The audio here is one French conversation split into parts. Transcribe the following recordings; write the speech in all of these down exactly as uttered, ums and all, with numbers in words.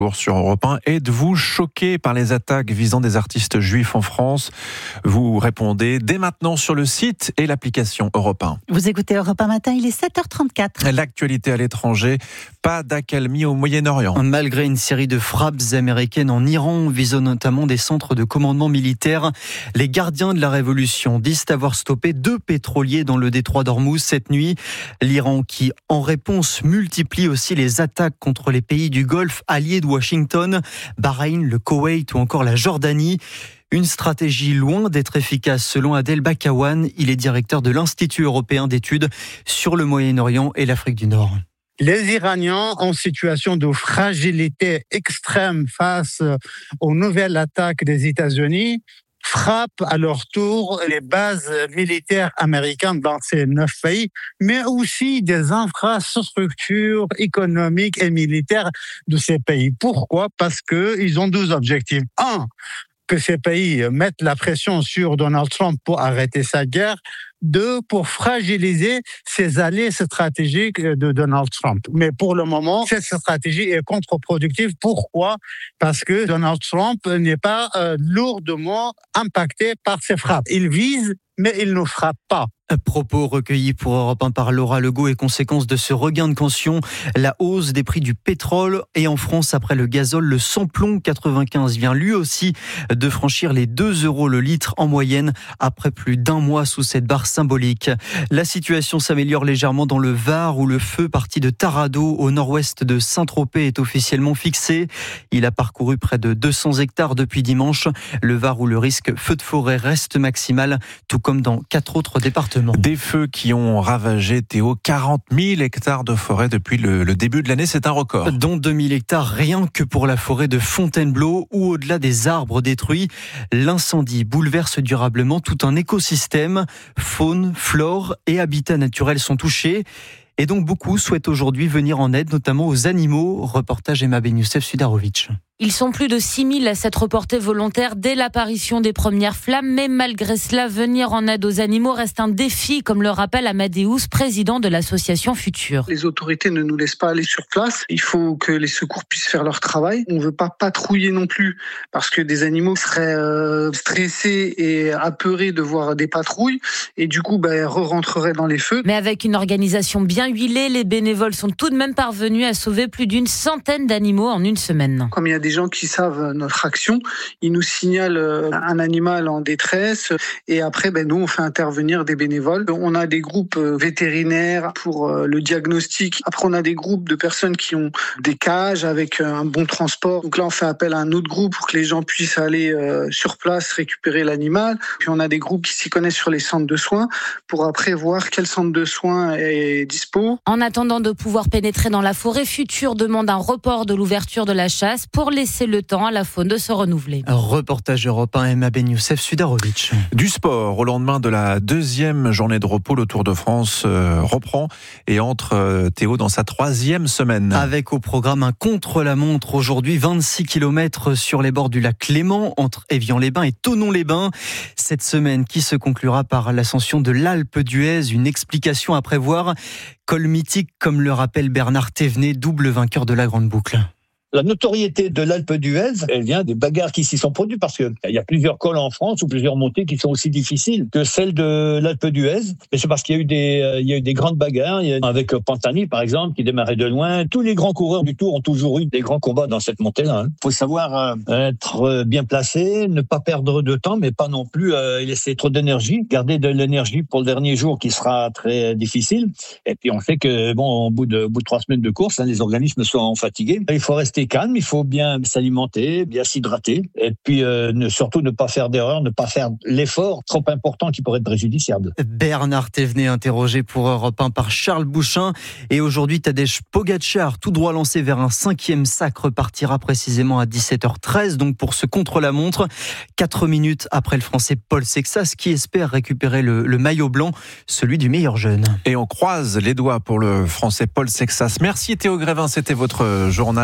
Sur Europe un, êtes-vous choqué par les attaques visant des artistes juifs en France? Vous répondez dès maintenant sur le site et l'application Europe un. Vous écoutez Europe un matin, il est sept heures trente-quatre. L'actualité à l'étranger, pas d'accalmie au Moyen-Orient. Malgré une série de frappes américaines en Iran, visant notamment des centres de commandement militaire, les gardiens de la révolution disent avoir stoppé deux pétroliers dans le détroit d'Ormuz cette nuit. L'Iran qui, en réponse, multiplie aussi les attaques contre les pays du Golfe alliés de Washington, Bahreïn, le Koweït ou encore la Jordanie. Une stratégie loin d'être efficace selon Adel Bakawan. Il est directeur de l'Institut européen d'études sur le Moyen-Orient et l'Afrique du Nord. Les Iraniens en situation de fragilité extrême face aux nouvelles attaques des États-Unis frappent à leur tour les bases militaires américaines dans ces neuf pays, mais aussi des infrastructures économiques et militaires de ces pays. Pourquoi ? Parce qu'ils ont deux objectifs. Un, que ces pays mettent la pression sur Donald Trump pour arrêter sa guerre. Deux, pour fragiliser ses alliés stratégiques de Donald Trump. Mais pour le moment, cette stratégie est contre-productive. Pourquoi ? Parce que Donald Trump n'est pas euh, lourdement impacté par ces frappes. Il vise, mais il ne frappe pas. Propos recueillis pour Europe un par Laura Legault et conséquence de ce regain de tension, la hausse des prix du pétrole et en France après le gazole, le samplon quatre-vingt-quinze vient lui aussi de franchir les deux euros le litre en moyenne après plus d'un mois sous cette barre symbolique. La situation s'améliore légèrement dans le Var où le feu parti de Taradot au nord-ouest de Saint-Tropez est officiellement fixé. Il a parcouru près de deux cents hectares depuis dimanche. Le Var où le risque feu de forêt reste maximal, tout comme dans quatre autres départements. Des feux qui ont ravagé, Théo, quarante mille hectares de forêt depuis le, le début de l'année, c'est un record. Dont deux mille hectares rien que pour la forêt de Fontainebleau où au-delà des arbres détruits, l'incendie bouleverse durablement tout un écosystème. Faune, flore et habitats naturels sont touchés. Et donc beaucoup souhaitent aujourd'hui venir en aide, notamment aux animaux. Reportage Emma Benyoussef Sudarovic. Ils sont plus de six mille à s'être portés volontaires dès l'apparition des premières flammes. Mais malgré cela, venir en aide aux animaux reste un défi, comme le rappelle Amadeus, président de l'association Futur. Les autorités ne nous laissent pas aller sur place. Il faut que les secours puissent faire leur travail. On ne veut pas patrouiller non plus parce que des animaux seraient euh, stressés et apeurés de voir des patrouilles et du coup bah, re-rentreraient dans les feux. Mais avec une organisation bien huilée, les bénévoles sont tout de même parvenus à sauver plus d'une centaine d'animaux en une semaine. Comme il y a des gens qui savent notre action, ils nous signalent un animal en détresse et après ben, nous on fait intervenir des bénévoles. On a des groupes vétérinaires pour le diagnostic. Après on a des groupes de personnes qui ont des cages avec un bon transport. Donc là on fait appel à un autre groupe pour que les gens puissent aller sur place récupérer l'animal. Puis on a des groupes qui s'y connaissent sur les centres de soins pour après voir quel centre de soins est dispo. En attendant de pouvoir pénétrer dans la forêt, Futur demande un report de l'ouverture de la chasse pour laisser le temps à la faune de se renouveler. Reportage Europe un, Emma Benyoussef Sudarovic. Du sport, au lendemain de la deuxième journée de repos, le Tour de France euh, reprend et entre euh, Théo dans sa troisième semaine. Avec au programme un contre-la-montre aujourd'hui, vingt-six kilomètres sur les bords du lac Léman, entre Évian-les-Bains et Thonon-les-Bains. Cette semaine qui se conclura par l'ascension de l'Alpe d'Huez, une explication à prévoir. Col mythique, comme le rappelle Bernard Thévenet, double vainqueur de la Grande Boucle. La notoriété de l'Alpe d'Huez, elle vient des bagarres qui s'y sont produites parce qu'il y a plusieurs cols en France ou plusieurs montées qui sont aussi difficiles que celles de l'Alpe d'Huez. Mais c'est parce qu'il y a eu des, il y a eu des grandes bagarres, il y a, avec Pantani par exemple, qui démarrait de loin. Tous les grands coureurs du Tour ont toujours eu des grands combats dans cette montée-là. Il faut savoir euh, être bien placé, ne pas perdre de temps, mais pas non plus euh, laisser trop d'énergie, garder de l'énergie pour le dernier jour qui sera très difficile. Et puis on sait que bon, au bout de, au bout de trois semaines de course, hein, les organismes sont fatigués. Il faut rester calme, il faut bien s'alimenter, bien s'hydrater et puis euh, ne, surtout ne pas faire d'erreur, ne pas faire l'effort trop important qui pourrait être préjudiciable. Bernard Thévenet interrogé pour Europe un par Charles Bouchin et aujourd'hui Tadej Pogačar tout droit lancé vers un cinquième sacre partira précisément à dix-sept heures treize donc pour ce contre-la-montre, quatre minutes après le Français Paul Sexas qui espère récupérer le, le maillot blanc, celui du meilleur jeune. Et on croise les doigts pour le Français Paul Sexas. Merci Théo Grévin, c'était votre journal sur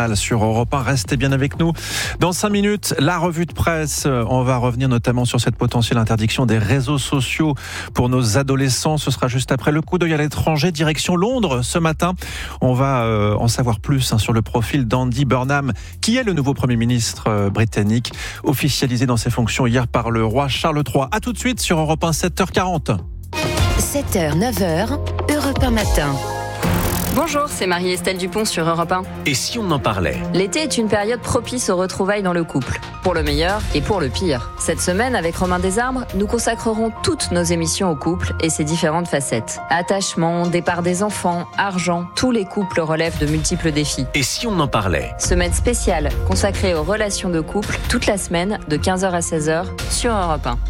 Europe un. Restez bien avec nous. Dans cinq minutes, la revue de presse. On va revenir notamment sur cette potentielle interdiction des réseaux sociaux pour nos adolescents. Ce sera juste après le coup d'œil à l'étranger, direction Londres ce matin. On va euh, en savoir plus hein, sur le profil d'Andy Burnham, qui est le nouveau Premier ministre euh, britannique, officialisé dans ses fonctions hier par le roi Charles trois. A tout de suite sur Europe un, sept heures quarante. sept heures, neuf heures, Europe un matin. Bonjour, c'est Marie-Estelle Dupont sur Europe un. Et si on en parlait ? L'été est une période propice aux retrouvailles dans le couple, pour le meilleur et pour le pire. Cette semaine, avec Romain Desarbres, nous consacrerons toutes nos émissions au couple et ses différentes facettes. Attachement, départ des enfants, argent, tous les couples relèvent de multiples défis. Et si on en parlait ? Semaine spéciale consacrée aux relations de couple, toute la semaine, de quinze heures à seize heures, sur Europe un.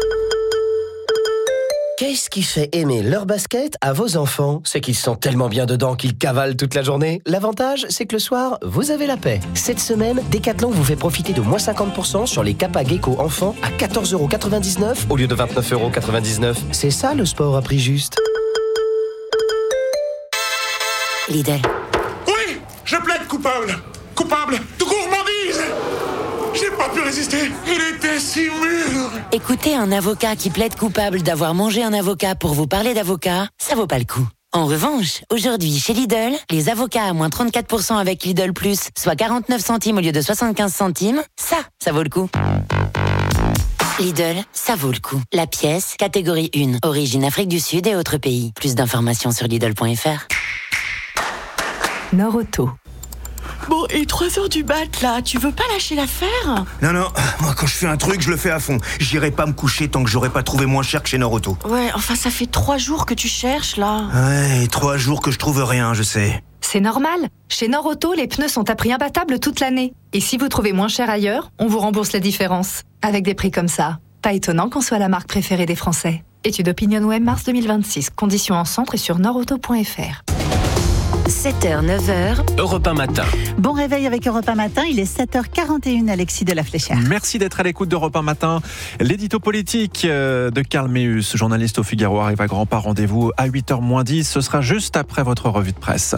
Qu'est-ce qui fait aimer leur basket à vos enfants ? C'est qu'ils sont tellement bien dedans qu'ils cavalent toute la journée. L'avantage, c'est que le soir, vous avez la paix. Cette semaine, Decathlon vous fait profiter de moins cinquante pour cent sur les Kappa Gecko enfants à quatorze euros quatre-vingt-dix-neuf au lieu de vingt-neuf euros quatre-vingt-dix-neuf. C'est ça le sport à prix juste. Lidl. Oui, je plaide coupable. Coupable de gourmandise. J'ai pas pu résister, il était si mûr. Écoutez un avocat qui plaide coupable d'avoir mangé un avocat pour vous parler d'avocat, ça vaut pas le coup. En revanche, aujourd'hui chez Lidl, les avocats à moins trente-quatre pour cent avec Lidl Plus, soit quarante-neuf centimes au lieu de soixante-quinze centimes, ça, ça vaut le coup. Lidl, ça vaut le coup. La pièce, catégorie un, origine Afrique du Sud et autres pays. Plus d'informations sur Lidl point F R. Nord-Auto. Bon, et trois heures du mat, là, tu veux pas lâcher l'affaire ? Non, non, moi quand je fais un truc, je le fais à fond. J'irai pas me coucher tant que j'aurai pas trouvé moins cher que chez Nord-Auto. Ouais, enfin ça fait trois jours que tu cherches, là. Ouais, et trois jours que je trouve rien, je sais. C'est normal. Chez Nord-Auto, les pneus sont à prix imbattable toute l'année. Et si vous trouvez moins cher ailleurs, on vous rembourse la différence. Avec des prix comme ça, pas étonnant qu'on soit la marque préférée des Français. Étude OpinionWay mars deux mille vingt-six. Conditions en centre et sur nordauto point F R. sept heures, neuf heures, Europe un matin. Bon réveil avec Europe un matin, il est sept heures quarante et une, Alexis de la Fléchère. Merci d'être à l'écoute d'Europe un matin. L'édito politique de Karl Meus, journaliste au Figaro, arrive à grands pas. Rendez-vous à huit heures moins dix. Ce sera juste après votre revue de presse.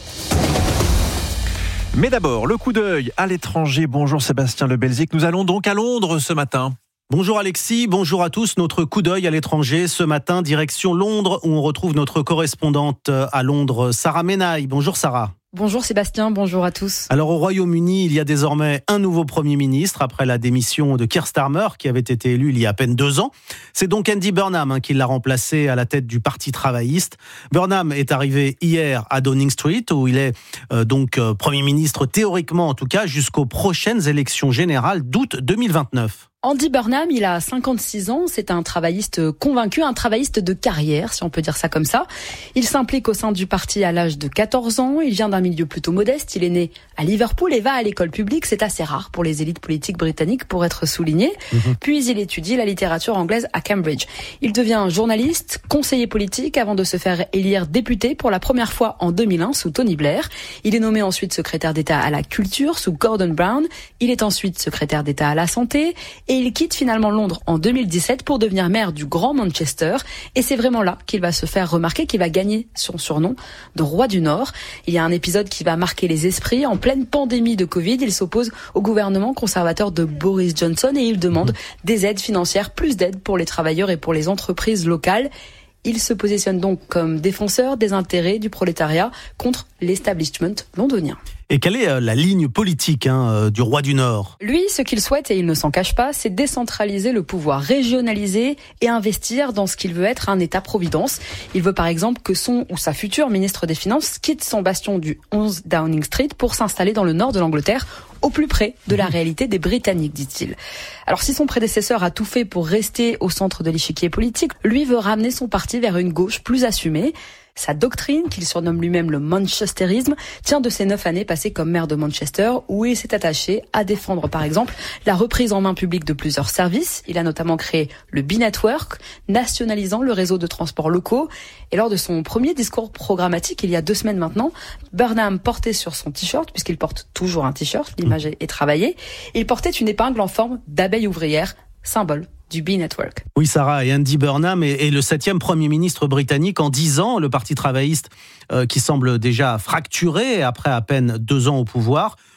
Mais d'abord, le coup d'œil à l'étranger. Bonjour Sébastien Le Belzic. Nous allons donc à Londres ce matin. Bonjour Alexis, bonjour à tous. Notre coup d'œil à l'étranger ce matin, direction Londres, où on retrouve notre correspondante à Londres, Sarah Menaille. Bonjour Sarah. Bonjour Sébastien, bonjour à tous. Alors au Royaume-Uni, il y a désormais un nouveau Premier ministre après la démission de Keir Starmer qui avait été élu il y a à peine deux ans. C'est donc Andy Burnham hein, qui l'a remplacé à la tête du Parti travailliste. Burnham est arrivé hier à Downing Street où il est euh, donc euh, Premier ministre théoriquement en tout cas jusqu'aux prochaines élections générales d'août deux mille vingt-neuf. Andy Burnham, il a cinquante-six ans, c'est un travailliste convaincu, un travailliste de carrière, si on peut dire ça comme ça. Il s'implique au sein du parti à l'âge de quatorze ans, il vient d'un milieu plutôt modeste, il est né à Liverpool et va à l'école publique, c'est assez rare pour les élites politiques britanniques pour être souligné. Mmh. Puis il étudie la littérature anglaise à Cambridge. Il devient journaliste, conseiller politique avant de se faire élire député pour la première fois en deux mille un sous Tony Blair. Il est nommé ensuite secrétaire d'État à la culture sous Gordon Brown. Il est ensuite secrétaire d'État à la santé et il quitte finalement Londres en deux mille dix-sept pour devenir maire du Grand Manchester. Et c'est vraiment là qu'il va se faire remarquer, qu'il va gagner son surnom de roi du Nord. Il y a un épisode qui va marquer les esprits. En pleine pandémie de Covid, il s'oppose au gouvernement conservateur de Boris Johnson et il demande des aides financières, plus d'aides pour les travailleurs et pour les entreprises locales. Il se positionne donc comme défenseur des intérêts du prolétariat contre l'establishment londonien. Et quelle est la ligne politique hein, du roi du Nord ? Lui, ce qu'il souhaite, et il ne s'en cache pas, c'est décentraliser le pouvoir, régionaliser et investir dans ce qu'il veut être un État-providence. Il veut par exemple que son ou sa future ministre des Finances quitte son bastion du onze Downing Street pour s'installer dans le nord de l'Angleterre, au plus près de la réalité des Britanniques, dit-il. Alors si son prédécesseur a tout fait pour rester au centre de l'échiquier politique, lui veut ramener son parti vers une gauche plus assumée. Sa doctrine, qu'il surnomme lui-même le manchesterisme, tient de ses neuf années passées comme maire de Manchester, où il s'est attaché à défendre par exemple la reprise en main publique de plusieurs services. Il a notamment créé le B-Network, nationalisant le réseau de transports locaux. Et lors de son premier discours programmatique, il y a deux semaines maintenant, Burnham portait sur son t-shirt, puisqu'il porte toujours un t-shirt, l'image est travaillée, il portait une épingle en forme d'abeille ouvrière, symbole du B-Network. Oui, Sarah, et Andy Burnham est, est le septième Premier ministre britannique en dix ans. Le Parti travailliste euh, qui semble déjà fracturé après à peine deux ans au pouvoir.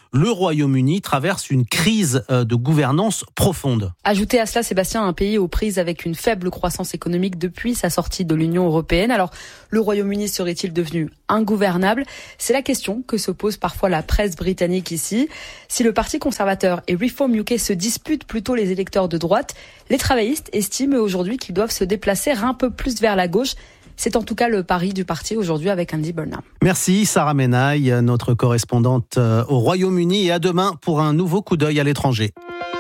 le Royaume-Uni traverse une crise de gouvernance profonde. Ajoutez à cela, Sébastien, un pays aux prises avec une faible croissance économique depuis sa sortie de l'Union européenne. Alors, le Royaume-Uni serait-il devenu ingouvernable ? C'est la question que se pose parfois la presse britannique ici. Si le Parti conservateur et Reform U K se disputent plutôt les électeurs de droite, les travaillistes estiment aujourd'hui qu'ils doivent se déplacer un peu plus vers la gauche. C'est en tout cas le pari du parti aujourd'hui avec Andy Burnham. Merci Sarah Menaille, notre correspondante au Royaume-Uni, et à demain pour un nouveau coup d'œil à l'étranger.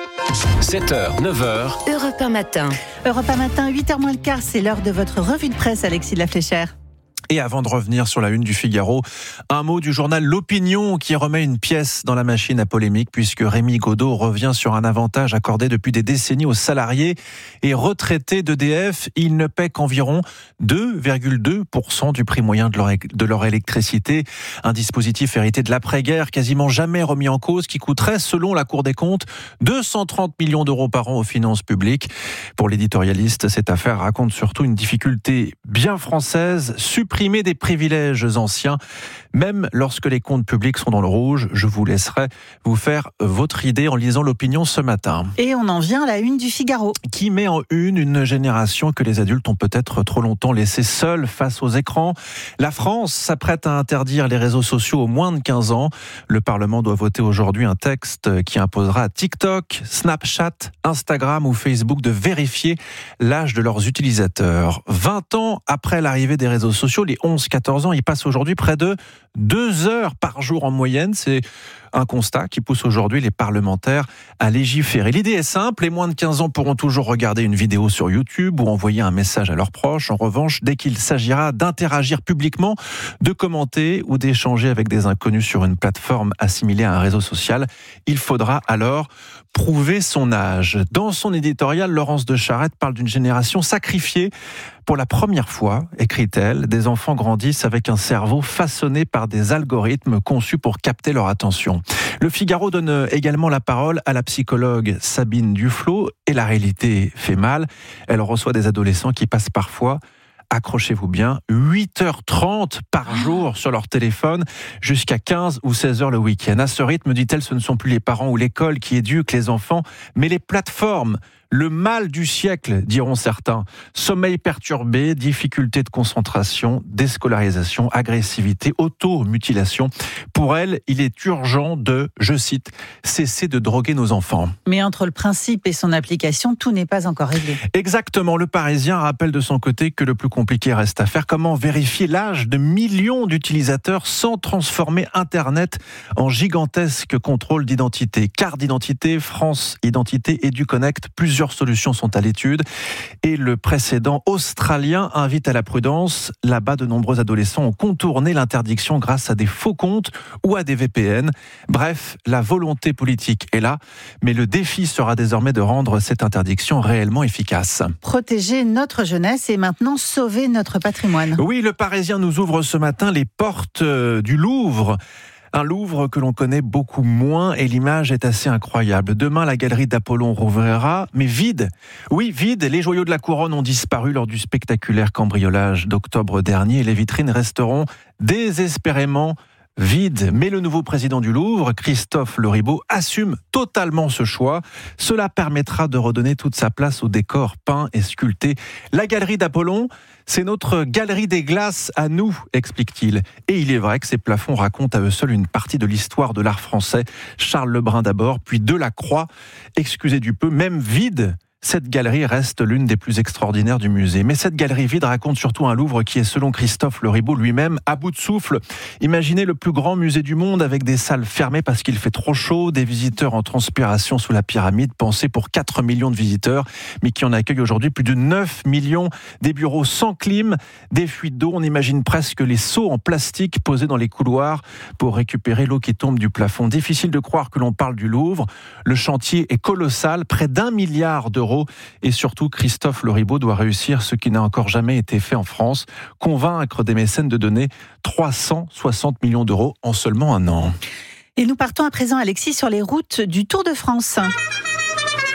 sept heures, neuf heures. Europe un matin. Europe un matin, huit heures moins le quart, c'est l'heure de votre revue de presse, Alexis de la Fléchère. Et avant de revenir sur la une du Figaro, un mot du journal L'Opinion qui remet une pièce dans la machine à polémique puisque Rémi Godot revient sur un avantage accordé depuis des décennies aux salariés et retraités d'E D F. Ils ne paient qu'environ deux virgule deux pour cent du prix moyen de leur, de leur électricité. Un dispositif hérité de l'après-guerre quasiment jamais remis en cause qui coûterait, selon la Cour des comptes, deux cent trente millions d'euros par an aux finances publiques. Pour l'éditorialiste, cette affaire raconte surtout une difficulté bien française, supprimer des privilèges anciens, même lorsque les comptes publics sont dans le rouge. Je vous laisserai vous faire votre idée en lisant L'Opinion ce matin. Et on en vient à la une du Figaro. Qui met en une une génération que les adultes ont peut-être trop longtemps laissée seule face aux écrans. La France s'apprête à interdire les réseaux sociaux aux moins de quinze ans. Le Parlement doit voter aujourd'hui un texte qui imposera à TikTok, Snapchat, Instagram ou Facebook de vérifier l'âge de leurs utilisateurs. vingt ans après l'arrivée des réseaux sociaux, les onze quatorze ans, ils passent aujourd'hui près de deux heures par jour en moyenne. C'est un constat qui pousse aujourd'hui les parlementaires à légiférer. L'idée est simple, les moins de quinze ans pourront toujours regarder une vidéo sur YouTube ou envoyer un message à leurs proches. En revanche, dès qu'il s'agira d'interagir publiquement, de commenter ou d'échanger avec des inconnus sur une plateforme assimilée à un réseau social, il faudra alors prouver son âge. Dans son éditorial, Laurence de Charette parle d'une génération sacrifiée. Pour la première fois, écrit-elle, des enfants grandissent avec un cerveau façonné par des algorithmes conçus pour capter leur attention. Le Figaro donne également la parole à la psychologue Sabine Duflot et la réalité fait mal. Elle reçoit des adolescents qui passent parfois, accrochez-vous bien, huit heures trente par jour sur leur téléphone, jusqu'à quinze ou seize heures le week-end. À ce rythme, dit-elle, ce ne sont plus les parents ou l'école qui éduquent les enfants, mais les plateformes. Le mal du siècle, diront certains. Sommeil perturbé, difficulté de concentration, déscolarisation, agressivité, automutilation. Pour elle, il est urgent de, je cite, cesser de droguer nos enfants. Mais entre le principe et son application, tout n'est pas encore réglé. Exactement. Le Parisien rappelle de son côté que le plus compliqué reste à faire. Comment vérifier l'âge de millions d'utilisateurs sans transformer Internet en gigantesque contrôle d'identité? Carte d'identité, France Identité, EduConnect, plusieurs Plusieurs solutions sont à l'étude et le précédent australien invite à la prudence. Là-bas, de nombreux adolescents ont contourné l'interdiction grâce à des faux comptes ou à des V P N. Bref, la volonté politique est là, mais le défi sera désormais de rendre cette interdiction réellement efficace. Protéger notre jeunesse et maintenant sauver notre patrimoine. Oui, le Parisien nous ouvre ce matin les portes du Louvre. Un Louvre que l'on connaît beaucoup moins et l'image est assez incroyable. Demain, la galerie d'Apollon rouvrira, mais vide. Oui, vide. Les joyaux de la couronne ont disparu lors du spectaculaire cambriolage d'octobre dernier et les vitrines resteront désespérément vide. Mais le nouveau président du Louvre, Christophe Loribaud, assume totalement ce choix. Cela permettra de redonner toute sa place au décor peint et sculpté. La galerie d'Apollon, c'est notre galerie des glaces à nous, explique-t-il. Et il est vrai que ces plafonds racontent à eux seuls une partie de l'histoire de l'art français. Charles Lebrun d'abord, puis Delacroix. Excusez du peu, même vide, cette galerie reste l'une des plus extraordinaires du musée. Mais cette galerie vide raconte surtout un Louvre qui est, selon Christophe Loribaud lui-même, à bout de souffle. Imaginez le plus grand musée du monde avec des salles fermées parce qu'il fait trop chaud, des visiteurs en transpiration sous la pyramide, pensée pour quatre millions de visiteurs, mais qui en accueille aujourd'hui plus de neuf millions, des bureaux sans clim, des fuites d'eau. On imagine presque les seaux en plastique posés dans les couloirs pour récupérer l'eau qui tombe du plafond. Difficile de croire que l'on parle du Louvre. Le chantier est colossal, près d'un milliard d'euros. Et surtout, Christophe Loribaud doit réussir ce qui n'a encore jamais été fait en France, convaincre des mécènes de donner trois cent soixante millions d'euros en seulement un an. Et nous partons à présent, Alexis, sur les routes du Tour de France.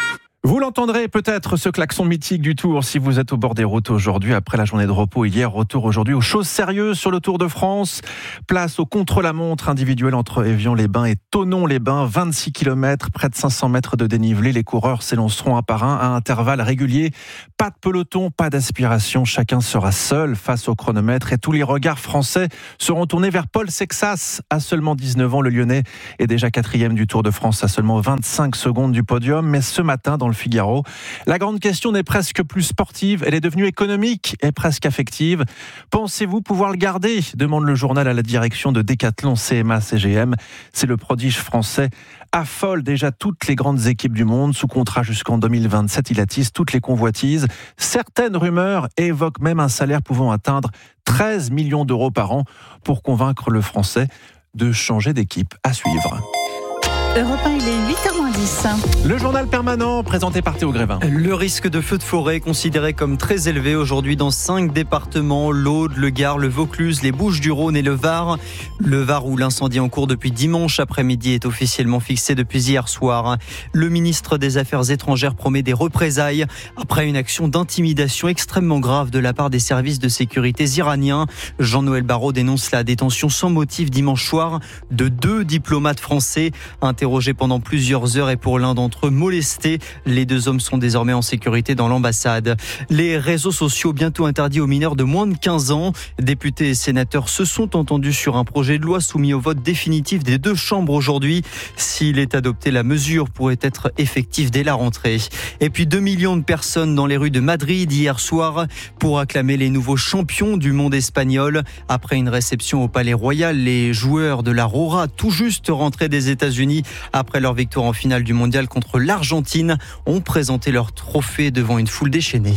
Vous l'entendrez peut-être, ce klaxon mythique du Tour, si vous êtes au bord des routes aujourd'hui, après la journée de repos hier. Retour aujourd'hui aux choses sérieuses sur le Tour de France. Place au contre-la-montre individuel entre Évian-les-Bains et Thonon-les-Bains. vingt-six kilomètres, près de cinq cents mètres de dénivelé. Les coureurs s'élanceront un par un à intervalles réguliers. Pas de peloton, pas d'aspiration. Chacun sera seul face au chronomètre et tous les regards français seront tournés vers Paul Sexas. À seulement dix-neuf ans, le Lyonnais est déjà quatrième du Tour de France à seulement vingt-cinq secondes du podium. Mais ce matin, dans le Figaro, la grande question n'est presque plus sportive, elle est devenue économique et presque affective. Pensez-vous pouvoir le garder ? Demande le journal à la direction de Decathlon C M A C G M. C'est le prodige français affole déjà toutes les grandes équipes du monde. Sous contrat jusqu'en deux mille vingt-sept, il attise toutes les convoitises. Certaines rumeurs évoquent même un salaire pouvant atteindre treize millions d'euros par an pour convaincre le français de changer d'équipe. À suivre. Europe un, il est huit heures moins dix. Le journal permanent présenté par Théo Grévin. Le risque de feu de forêt est considéré comme très élevé aujourd'hui dans cinq départements, l'Aude, le Gard, le Vaucluse, les Bouches-du-Rhône et le Var. Le Var où l'incendie en cours depuis dimanche après-midi est officiellement fixé depuis hier soir. Le ministre des Affaires étrangères promet des représailles après une action d'intimidation extrêmement grave de la part des services de sécurité iraniens. Jean-Noël Barrot dénonce la détention sans motif dimanche soir de deux diplomates français interrogés pendant plusieurs heures et pour l'un d'entre eux molestés. Les deux hommes sont désormais en sécurité dans l'ambassade. Les réseaux sociaux bientôt interdits aux mineurs de moins de quinze ans. Députés et sénateurs se sont entendus sur un projet de loi soumis au vote définitif des deux chambres aujourd'hui. S'il est adopté, la mesure pourrait être effective dès la rentrée. Et puis deux millions de personnes dans les rues de Madrid hier soir pour acclamer les nouveaux champions du monde espagnol. Après une réception au Palais Royal, les joueurs de la Rora, tout juste rentrés des États-Unis après leur victoire en finale du mondial contre l'Argentine, ont présenté leur trophée devant une foule déchaînée.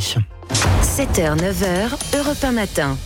sept heures neuf heures, Europe un matin.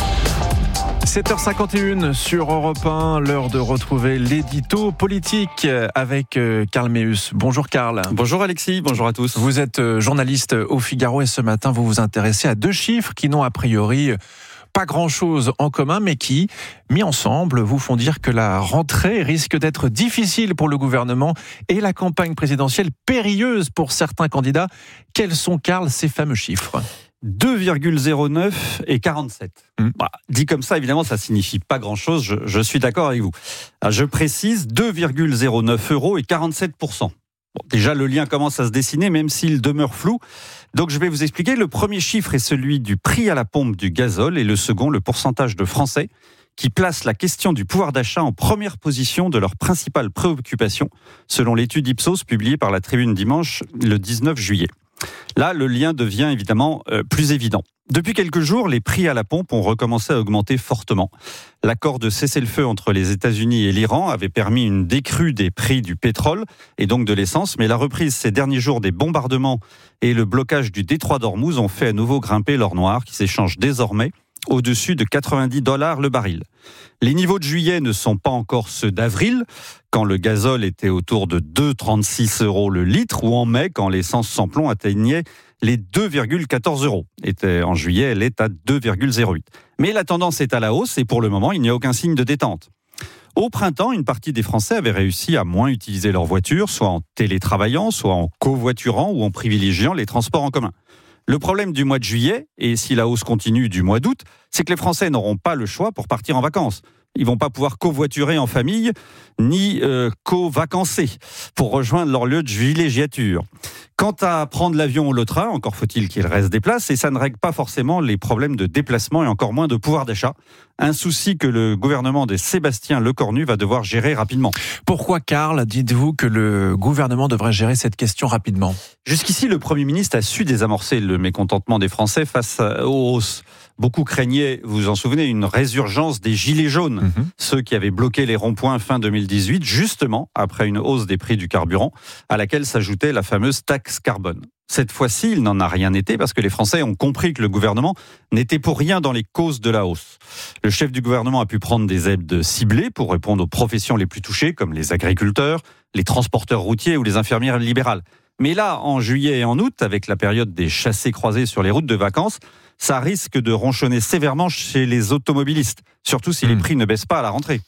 sept heures cinquante et une sur Europe un, l'heure de retrouver l'édito politique avec Karl Meus. Bonjour Karl. Bonjour Alexis, bonjour à tous. Vous êtes journaliste au Figaro et ce matin vous vous intéressez à deux chiffres qui n'ont a priori pas grand-chose en commun, mais qui, mis ensemble, vous font dire que la rentrée risque d'être difficile pour le gouvernement et la campagne présidentielle périlleuse pour certains candidats. Quels sont, Karl, ces fameux chiffres ? deux virgule zéro neuf et quarante-sept. Mmh. Bah, dit comme ça, évidemment, ça signifie pas grand-chose. Je, je suis d'accord avec vous. Alors, je précise, deux virgule zéro neuf euros et quarante-sept pour cent. Bon, déjà, le lien commence à se dessiner, même s'il demeure flou. Donc, je vais vous expliquer. Le premier chiffre est celui du prix à la pompe du gazole et le second, le pourcentage de Français qui placent la question du pouvoir d'achat en première position de leur principale préoccupation, selon l'étude Ipsos publiée par la Tribune dimanche, le dix-neuf juillet. Là, le lien devient évidemment euh, plus évident. Depuis quelques jours, les prix à la pompe ont recommencé à augmenter fortement. L'accord de cessez-le-feu entre les États-Unis et l'Iran avait permis une décrue des prix du pétrole et donc de l'essence, mais la reprise ces derniers jours des bombardements et le blocage du détroit d'Ormuz ont fait à nouveau grimper l'or noir qui s'échange désormais au-dessus de quatre-vingt-dix dollars le baril. Les niveaux de juillet ne sont pas encore ceux d'avril, quand le gazole était autour de deux virgule trente-six euros le litre, ou en mai, quand l'essence sans plomb atteignait les deux virgule quatorze euros. Et en juillet, elle est à deux virgule zéro huit. Mais la tendance est à la hausse et pour le moment, il n'y a aucun signe de détente. Au printemps, une partie des Français avait réussi à moins utiliser leur voiture, soit en télétravaillant, soit en covoiturant ou en privilégiant les transports en commun. Le problème du mois de juillet, et si la hausse continue du mois d'août, c'est que les Français n'auront pas le choix pour partir en vacances. Ils ne vont pas pouvoir covoiturer en famille, ni euh, co-vacancer pour rejoindre leur lieu de villégiature. Quant à prendre l'avion ou le train, encore faut-il qu'il reste des places, et ça ne règle pas forcément les problèmes de déplacement et encore moins de pouvoir d'achat. Un souci que le gouvernement de Sébastien Lecornu va devoir gérer rapidement. Pourquoi, Karl, dites-vous que le gouvernement devrait gérer cette question rapidement ? Jusqu'ici, le Premier ministre a su désamorcer le mécontentement des Français face aux hausses. Beaucoup craignaient, vous vous en souvenez, une résurgence des gilets jaunes, mmh. ceux qui avaient bloqué les ronds-points fin deux mille dix-huit, justement après une hausse des prix du carburant, à laquelle s'ajoutait la fameuse taxe carbone. Cette fois-ci, il n'en a rien été parce que les Français ont compris que le gouvernement n'était pour rien dans les causes de la hausse. Le chef du gouvernement a pu prendre des aides ciblées pour répondre aux professions les plus touchées, comme les agriculteurs, les transporteurs routiers ou les infirmières libérales. Mais là, en juillet et en août, avec la période des chassés-croisés sur les routes de vacances, ça risque de ronchonner sévèrement chez les automobilistes, surtout si mmh. les prix ne baissent pas à la rentrée.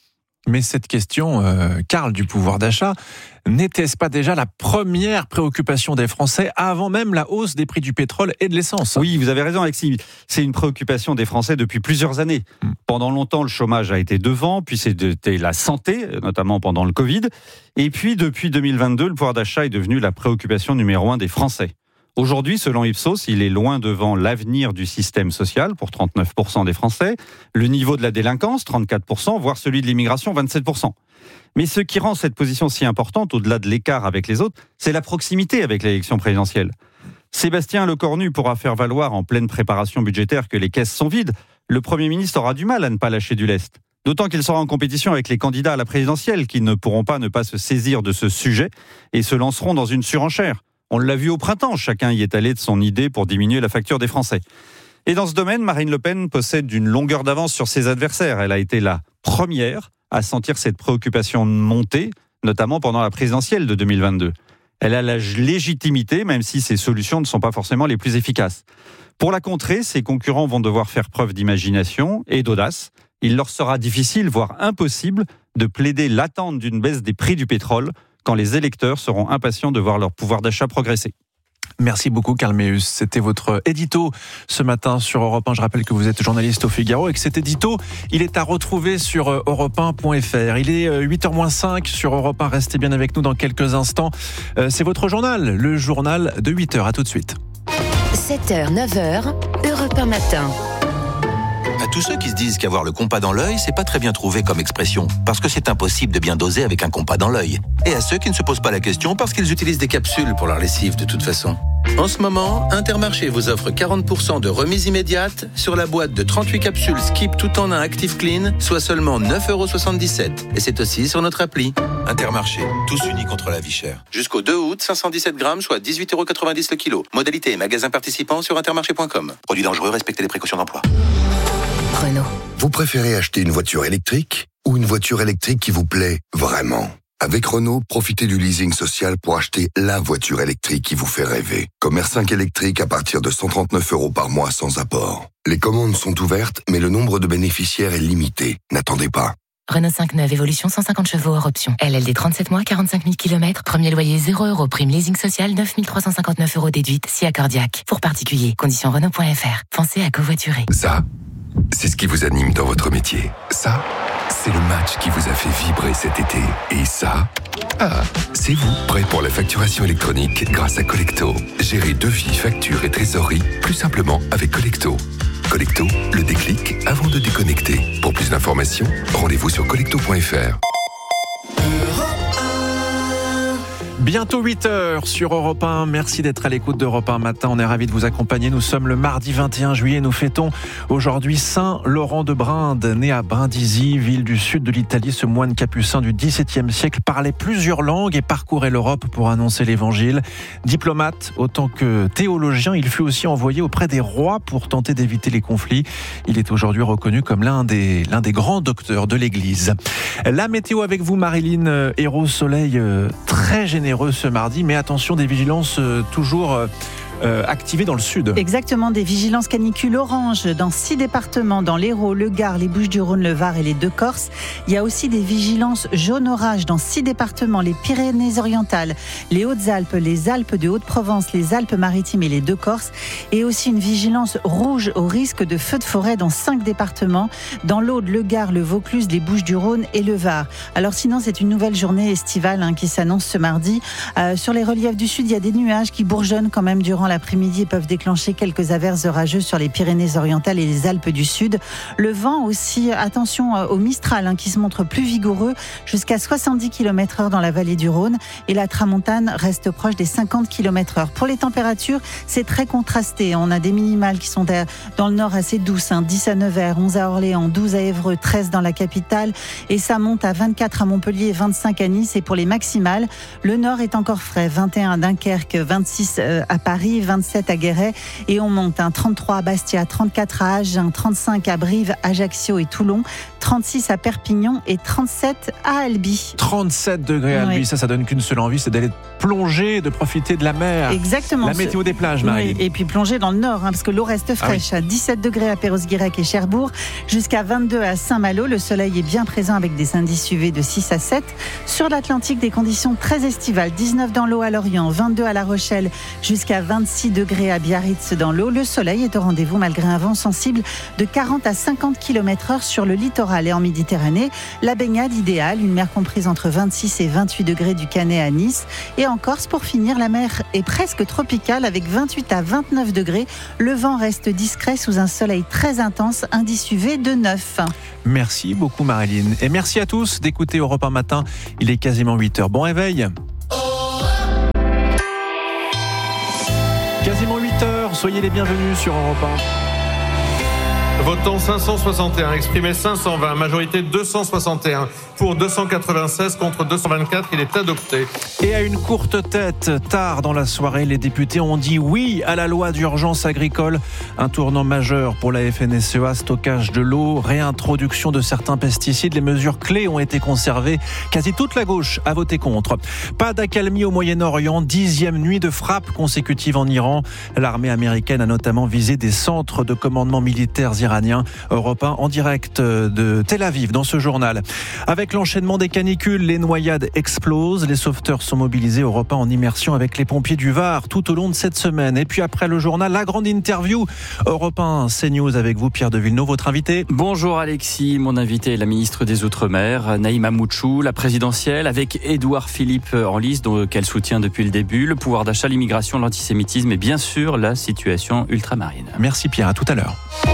Mais cette question, euh, Karl, du pouvoir d'achat, n'était-ce pas déjà la première préoccupation des Français avant même la hausse des prix du pétrole et de l'essence ? Oui, vous avez raison, Alexis. C'est une préoccupation des Français depuis plusieurs années. Mmh. Pendant longtemps, le chômage a été devant, puis c'était la santé, notamment pendant le Covid. Et puis, depuis deux mille vingt-deux, le pouvoir d'achat est devenu la préoccupation numéro un des Français. Aujourd'hui, selon Ipsos, il est loin devant l'avenir du système social, pour trente-neuf pour cent des Français, le niveau de la délinquance, trente-quatre pour cent, voire celui de l'immigration, vingt-sept pour cent. Mais ce qui rend cette position si importante, au-delà de l'écart avec les autres, c'est la proximité avec l'élection présidentielle. Sébastien Lecornu pourra faire valoir en pleine préparation budgétaire que les caisses sont vides. Le Premier ministre aura du mal à ne pas lâcher du lest. D'autant qu'il sera en compétition avec les candidats à la présidentielle qui ne pourront pas ne pas se saisir de ce sujet et se lanceront dans une surenchère. On l'a vu au printemps, chacun y est allé de son idée pour diminuer la facture des Français. Et dans ce domaine, Marine Le Pen possède une longueur d'avance sur ses adversaires. Elle a été la première à sentir cette préoccupation monter, notamment pendant la présidentielle de deux mille vingt-deux. Elle a la légitimité, même si ses solutions ne sont pas forcément les plus efficaces. Pour la contrer, ses concurrents vont devoir faire preuve d'imagination et d'audace. Il leur sera difficile, voire impossible, de plaider l'attente d'une baisse des prix du pétrole quand les électeurs seront impatients de voir leur pouvoir d'achat progresser. Merci beaucoup Karl Meeus. C'était votre édito ce matin sur Europe un. Je rappelle que vous êtes journaliste au Figaro et que cet édito, il est à retrouver sur europe un point f r. Il est huit heures moins cinq sur Europe un. Restez bien avec nous dans quelques instants. C'est votre journal, le journal de huit heures. À tout de suite. sept heures, neuf heures, Europe un matin. À tous ceux qui se disent qu'avoir le compas dans l'œil, c'est pas très bien trouvé comme expression, parce que c'est impossible de bien doser avec un compas dans l'œil. Et à ceux qui ne se posent pas la question parce qu'ils utilisent des capsules pour leur lessive de toute façon. En ce moment, Intermarché vous offre quarante pour cent de remise immédiate sur la boîte de trente-huit capsules Skip tout en un Active Clean, soit seulement neuf euros soixante-dix-sept. Et c'est aussi sur notre appli. Intermarché, tous unis contre la vie chère. Jusqu'au deux août, cinq cent dix-sept grammes, soit dix-huit euros quatre-vingt-dix le kilo. Modalité et magasin participant sur intermarché point com. Produit dangereux, respectez les précautions d'emploi. Renault. Vous préférez acheter une voiture électrique ou une voiture électrique qui vous plaît vraiment ? Avec Renault, profitez du leasing social pour acheter la voiture électrique qui vous fait rêver. Comme R cinq électrique à partir de cent trente-neuf euros par mois sans apport. Les commandes sont ouvertes, mais le nombre de bénéficiaires est limité. N'attendez pas. Renault cinq neuf Évolution cent cinquante chevaux hors option. L L D trente-sept mois, quarante-cinq mille kilomètres. Premier loyer zéro euros. Prime leasing social neuf mille trois cent cinquante-neuf euros déduite. Si accordiaque. Pour particulier. Conditions Renault point f r. Pensez à covoiturer. Ça, c'est ce qui vous anime dans votre métier. Ça, c'est le match qui vous a fait vibrer cet été. Et ça, ah, c'est vous, prêt pour la facturation électronique grâce à Collecto. Gérez devis, factures et trésorerie plus simplement avec Collecto. Collecto, le déclic avant de déconnecter. Pour plus d'informations, rendez-vous sur collecto point f r. Bientôt huit heures sur Europe un. Merci d'être à l'écoute d'Europe un matin. On est ravis de vous accompagner. Nous sommes le mardi vingt et un juillet. Nous fêtons aujourd'hui Saint Laurent de Brinde. Né à Brindisi, ville du sud de l'Italie, ce moine capucin du dix-septième siècle parlait plusieurs langues et parcourait l'Europe pour annoncer l'évangile. Diplomate autant que théologien, il fut aussi envoyé auprès des rois pour tenter d'éviter les conflits. Il est aujourd'hui reconnu comme l'un des, l'un des grands docteurs de l'Église. La météo avec vous, Marilyn Hérault. Soleil très généreux ce mardi, mais attention, des vigilances euh, toujours euh, euh, activées dans le sud. Exactement, des vigilances canicules orange dans six départements, dans l'Hérault, le Gard, les Bouches-du-Rhône, le Var et les deux Corses. Il y a aussi des vigilances jaune orage dans six départements, les Pyrénées-Orientales, les Hautes-Alpes, les Alpes de Haute-Provence, les Alpes-Maritimes et les deux Corses. Et aussi une vigilance rouge au risque de feux de forêt dans cinq départements, dans l'Aude, le Gard, le Vaucluse, les Bouches-du-Rhône et le Var. Alors sinon, c'est une nouvelle journée estivale hein, qui s'annonce ce mardi. Euh, sur les reliefs du sud, il y a des nuages qui bourgeonnent quand même durant l'après-midi et peuvent déclencher quelques averses orageuses sur les Pyrénées-Orientales et les Alpes du Sud. Le vent aussi, attention au Mistral hein, qui se montre plus vigoureux, jusqu'à soixante-dix kilomètres heure dans la vallée du Rhône, et la tramontane reste proche des cinquante kilomètres heure. Pour les températures, c'est très contrasté. On a des minimales qui sont dans le nord assez douces, hein, dix à Nevers, onze à Orléans, douze à Évreux, treize dans la capitale, et ça monte à vingt-quatre à Montpellier et vingt-cinq à Nice. Et pour les maximales, le nord est encore frais, vingt et un à Dunkerque, vingt-six à Paris, vingt-sept à Guéret, et on monte, hein, trente-trois à Bastia, trente-quatre à Agen, trente-cinq à Brive, Ajaccio et Toulon, trente-six à Perpignan et trente-sept à Albi. trente-sept degrés à Albi, Oui. ça, ça donne qu'une seule envie, c'est d'aller plonger, de profiter de la mer. Exactement. La météo des plages, Marie. Oui, et puis plonger dans le nord, hein, parce que l'eau reste fraîche. Ah oui. À dix-sept degrés à Perros-Guirec et Cherbourg, jusqu'à vingt-deux à Saint-Malo. Le soleil est bien présent avec des indices U V de six à sept. Sur l'Atlantique, des conditions très estivales. dix-neuf dans l'eau à Lorient, vingt-deux à La Rochelle, jusqu'à vingt-six degrés à Biarritz dans l'eau. Le soleil est au rendez-vous malgré un vent sensible de quarante à cinquante kilomètres heure sur le littoral et en Méditerranée. La baignade idéale, une mer comprise entre vingt-six et vingt-huit degrés du Canet à Nice. Et en Corse, pour finir, la mer est presque tropicale avec vingt-huit à vingt-neuf degrés. Le vent reste discret sous un soleil très intense, indice U V de neuf. Merci beaucoup, Marilyn. Et merci à tous d'écouter Europe un matin. Il est quasiment huit heures. Bon réveil. Quasiment huit heures. Soyez les bienvenus sur Europe un. Votant cinq cent soixante et un, exprimé cinq cent vingt, majorité deux cent soixante et un, pour deux cent quatre-vingt-seize contre deux cent vingt-quatre, il est adopté. Et à une courte tête, tard dans la soirée, les députés ont dit oui à la loi d'urgence agricole. Un tournant majeur pour la F N S E A, stockage de l'eau, réintroduction de certains pesticides. Les mesures clés ont été conservées. Quasi toute la gauche a voté contre. Pas d'accalmie au Moyen-Orient, dixième nuit de frappe consécutive en Iran. L'armée américaine a notamment visé des centres de commandement militaires iraniens. Europe un en direct de Tel Aviv dans ce journal. Avec l'enchaînement des canicules, les noyades explosent. Les sauveteurs sont mobilisés. Europe un en immersion avec les pompiers du Var tout au long de cette semaine. Et puis après le journal, la grande interview. Europe un CNews avec vous, Pierre de Villeneuve, votre invité. Bonjour Alexis, mon invité est la ministre des Outre-mer, Naïma Mouchou, la présidentielle, avec Édouard Philippe en lice, qu'elle soutient depuis le début, le pouvoir d'achat, l'immigration, l'antisémitisme et bien sûr la situation ultramarine. Merci Pierre, à tout à l'heure.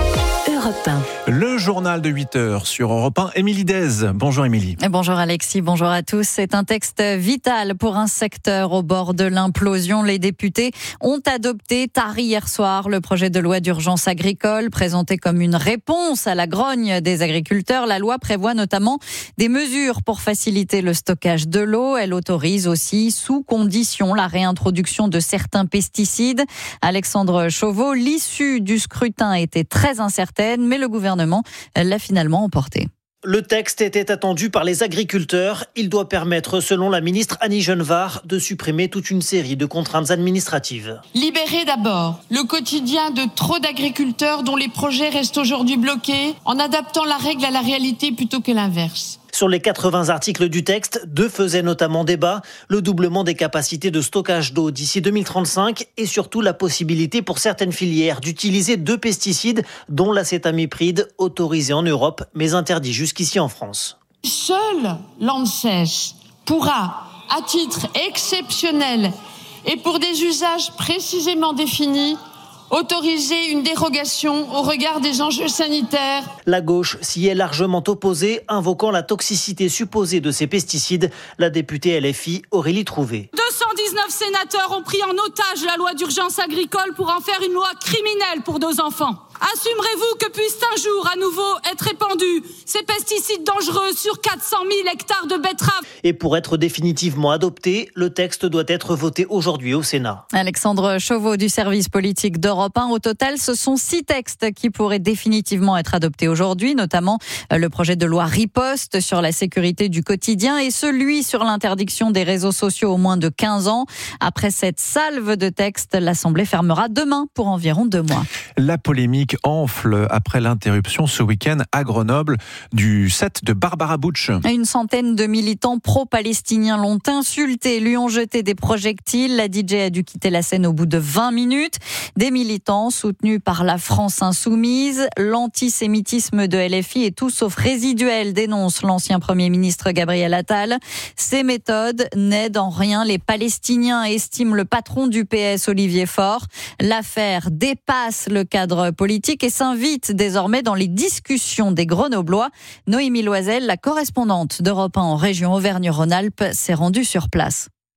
Europe un. Le journal de huit heures sur Europe un. Émilie Dez. Bonjour Émilie. Bonjour Alexis, bonjour à tous. C'est un texte vital pour un secteur au bord de l'implosion. Les députés ont adopté tard hier soir le projet de loi d'urgence agricole présenté comme une réponse à la grogne des agriculteurs. La loi prévoit notamment des mesures pour faciliter le stockage de l'eau. Elle autorise aussi, sous condition, la réintroduction de certains pesticides. Alexandre Chauveau, l'issue du scrutin était très incertaine, mais le gouvernement l'a finalement emporté. Le texte était attendu par les agriculteurs. Il doit permettre, selon la ministre Annie Genevard, de supprimer toute une série de contraintes administratives. Libérer d'abord le quotidien de trop d'agriculteurs dont les projets restent aujourd'hui bloqués en adaptant la règle à la réalité plutôt que l'inverse. Sur les quatre-vingts articles du texte, deux faisaient notamment débat, le doublement des capacités de stockage d'eau d'ici deux mille trente-cinq et surtout la possibilité pour certaines filières d'utiliser deux pesticides, dont l'acétamipride, autorisé en Europe mais interdit jusqu'ici en France. Seul l'ANSES pourra, à titre exceptionnel et pour des usages précisément définis, autoriser une dérogation au regard des enjeux sanitaires. La gauche s'y est largement opposée, invoquant la toxicité supposée de ces pesticides. La députée L F I, Aurélie Trouvé. deux cent dix-neuf sénateurs ont pris en otage la loi d'urgence agricole pour en faire une loi criminelle pour nos enfants. Assumerez-vous que puissent un jour à nouveau être répandus ces pesticides dangereux sur quatre cent mille hectares de betteraves? Et pour être définitivement adopté, le texte doit être voté aujourd'hui au Sénat. Alexandre Chauveau du service politique d'Europe un. Au total, ce sont six textes qui pourraient définitivement être adoptés aujourd'hui, notamment le projet de loi Riposte sur la sécurité du quotidien et celui sur l'interdiction des réseaux sociaux aux moins de quinze ans. Après cette salve de textes, l'Assemblée fermera demain pour environ deux mois. La polémique enfle après l'interruption ce week-end à Grenoble du set de Barbara Bush. Une centaine de militants pro-palestiniens l'ont insulté, lui ont jeté des projectiles. La D J a dû quitter la scène au bout de vingt minutes. Des militants soutenus par la France insoumise. L'antisémitisme de L F I est tout sauf résiduel, dénonce l'ancien Premier ministre Gabriel Attal. Ces méthodes n'aident en rien les Palestiniens, estime le patron du P S, Olivier Faure. L'affaire dépasse le cadre politique et s'invite désormais dans les discussions des Grenoblois. Noémie Loisel, la correspondante d'Europe un en région Auvergne-Rhône-Alpes, s'est rendue sur place.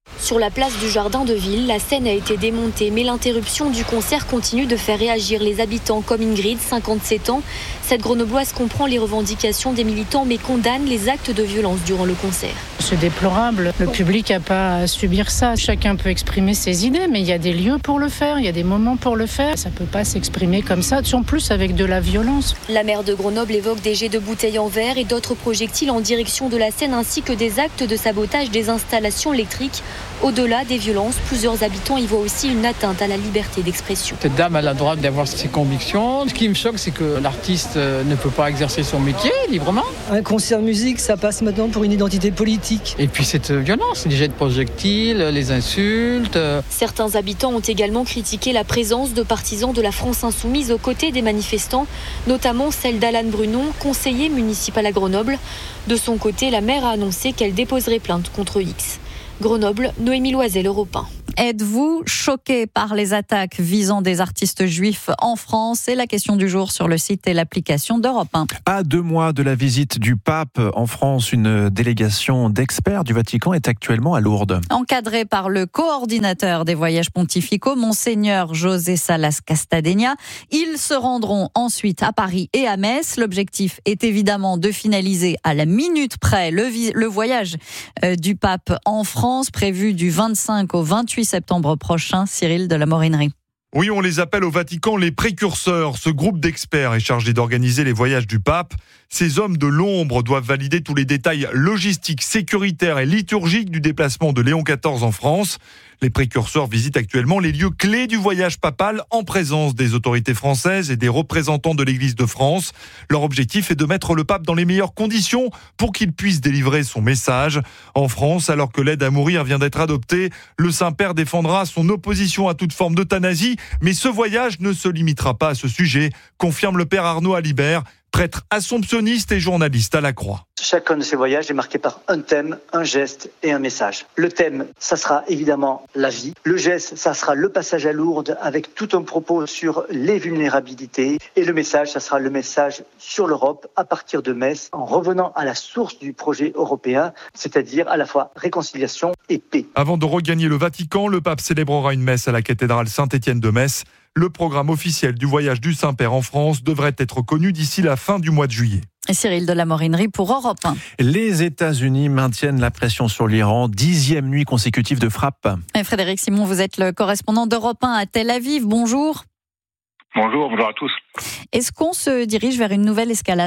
Sur la place du Jardin de Ville, la scène a été démontée, mais l'interruption du concert continue de faire réagir les habitants comme Ingrid, cinquante-sept ans. Cette grenobloise comprend les revendications des militants, mais condamne les actes de violence durant le concert. C'est déplorable. Le public n'a pas à subir ça. Chacun peut exprimer ses idées, mais il y a des lieux pour le faire, il y a des moments pour le faire. Ça ne peut pas s'exprimer comme ça, en plus avec de la violence. La maire de Grenoble évoque des jets de bouteilles en verre et d'autres projectiles en direction de la scène, ainsi que des actes de sabotage des installations électriques. Au-delà des violences, plusieurs habitants y voient aussi une atteinte à la liberté d'expression. Cette dame a le droit d'avoir ses convictions. Ce qui me choque, c'est que l'artiste ne peut pas exercer son métier librement. Un concert de musique, ça passe maintenant pour une identité politique. Et puis cette violence, les jets de projectiles, les insultes. Certains habitants ont également critiqué la présence de partisans de la France Insoumise aux côtés des manifestants, notamment celle d'Alan Brunon, conseiller municipal à Grenoble. De son côté, la maire a annoncé qu'elle déposerait plainte contre X. Grenoble, Noémie Loisel, Europe un. Êtes-vous choqué par les attaques visant des artistes juifs en France? C'est la question du jour sur le site et l'application d'Europe un. À deux mois de la visite du pape en France, une délégation d'experts du Vatican est actuellement à Lourdes. Encadrée par le coordinateur des voyages pontificaux, Monseigneur José Salas Castadegna, ils se rendront ensuite à Paris et à Metz. L'objectif est évidemment de finaliser à la minute près le, vi- le voyage euh, du pape en France, prévu du vingt-cinq au vingt-huit septembre prochain. Cyril de la Morinerie. Oui, on les appelle au Vatican les précurseurs. Ce groupe d'experts est chargé d'organiser les voyages du pape. Ces hommes de l'ombre doivent valider tous les détails logistiques, sécuritaires et liturgiques du déplacement de Léon quatorze en France. Les précurseurs visitent actuellement les lieux clés du voyage papal en présence des autorités françaises et des représentants de l'Église de France. Leur objectif est de mettre le pape dans les meilleures conditions pour qu'il puisse délivrer son message. En France, alors que l'aide à mourir vient d'être adoptée, le Saint-Père défendra son opposition à toute forme d'euthanasie. Mais ce voyage ne se limitera pas à ce sujet, confirme le Père Arnaud Alibert, prêtre assomptionniste et journaliste à la Croix. Chacun de ces voyages est marqué par un thème, un geste et un message. Le thème, ça sera évidemment la vie. Le geste, ça sera le passage à Lourdes avec tout un propos sur les vulnérabilités. Et le message, ça sera le message sur l'Europe à partir de Metz, en revenant à la source du projet européen, c'est-à-dire à la fois réconciliation et paix. Avant de regagner le Vatican, le pape célébrera une messe à la cathédrale Saint-Étienne de Metz. Le programme officiel du voyage du Saint-Père en France devrait être connu d'ici la fin du mois de juillet. Cyril de la Morinerie pour Europe un. Les États-Unis maintiennent la pression sur l'Iran. Dixième nuit consécutive de frappe. Et Frédéric Simon, vous êtes le correspondant d'Europe un à Tel Aviv. Bonjour. Bonjour, bonjour à tous. Est-ce qu'on se dirige vers une nouvelle escalade ?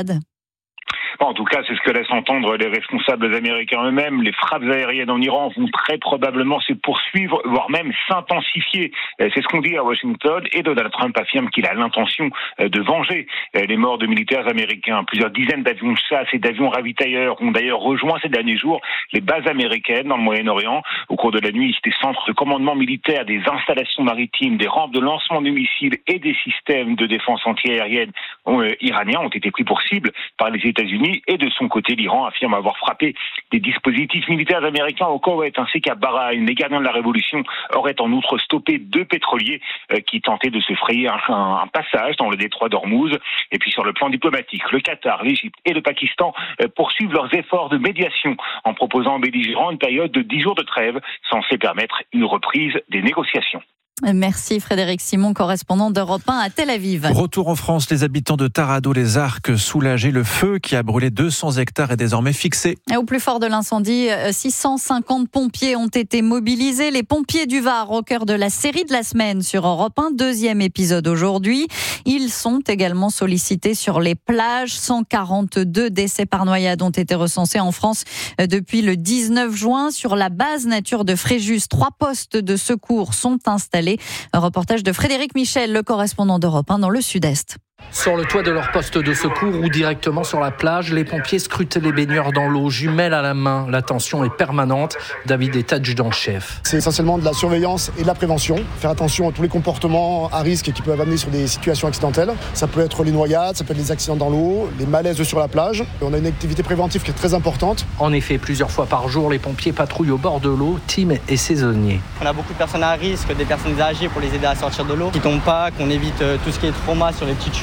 En tout cas, c'est ce que laissent entendre les responsables américains eux-mêmes. Les frappes aériennes en Iran vont très probablement se poursuivre, voire même s'intensifier. C'est ce qu'on dit à Washington, et Donald Trump affirme qu'il a l'intention de venger les morts de militaires américains. Plusieurs dizaines d'avions de chasse et d'avions ravitailleurs ont d'ailleurs rejoint ces derniers jours les bases américaines dans le Moyen-Orient. Au cours de la nuit, des centres de commandement militaire, des installations maritimes, des rampes de lancement de missiles et des systèmes de défense antiaérienne iraniens ont été pris pour cible par les États-Unis. Et de son côté, l'Iran affirme avoir frappé des dispositifs militaires américains au Koweït ainsi qu'à Bahreïn. Les gardiens de la Révolution auraient en outre stoppé deux pétroliers euh, qui tentaient de se frayer un, un, un passage dans le détroit d'Ormuz. Et puis sur le plan diplomatique, le Qatar, l'Égypte et le Pakistan euh, poursuivent leurs efforts de médiation en proposant aux belligérants une période de dix jours de trêve censée permettre une reprise des négociations. Merci Frédéric Simon, correspondant d'Europe un à Tel Aviv. Retour en France, les habitants de Tarado-les-Arcs soulagés. Le feu qui a brûlé deux cents hectares est désormais fixé. Et au plus fort de l'incendie, six cent cinquante pompiers ont été mobilisés. Les pompiers du Var au cœur de la série de la semaine sur Europe un, deuxième épisode aujourd'hui. Ils sont également sollicités sur les plages. cent quarante-deux décès par noyade ont été recensés en France depuis le dix-neuf juin. Sur la base nature de Fréjus, trois postes de secours sont installés. Un reportage de Frédéric Michel, le correspondant d'Europe un dans le Sud-Est. Sur le toit de leur poste de secours ou directement sur la plage, les pompiers scrutent les baigneurs dans l'eau, jumelles à la main. La tension est permanente. David est adjudant-chef. C'est essentiellement de la surveillance et de la prévention. Faire attention à tous les comportements à risque qui peuvent amener sur des situations accidentelles. Ça peut être les noyades, ça peut être les accidents dans l'eau, les malaises sur la plage. On a une activité préventive qui est très importante. En effet, plusieurs fois par jour, les pompiers patrouillent au bord de l'eau, team et saisonniers. On a beaucoup de personnes à risque, des personnes âgées pour les aider à sortir de l'eau, qui tombent pas, qu'on évite tout ce qui est trauma sur les petites chutes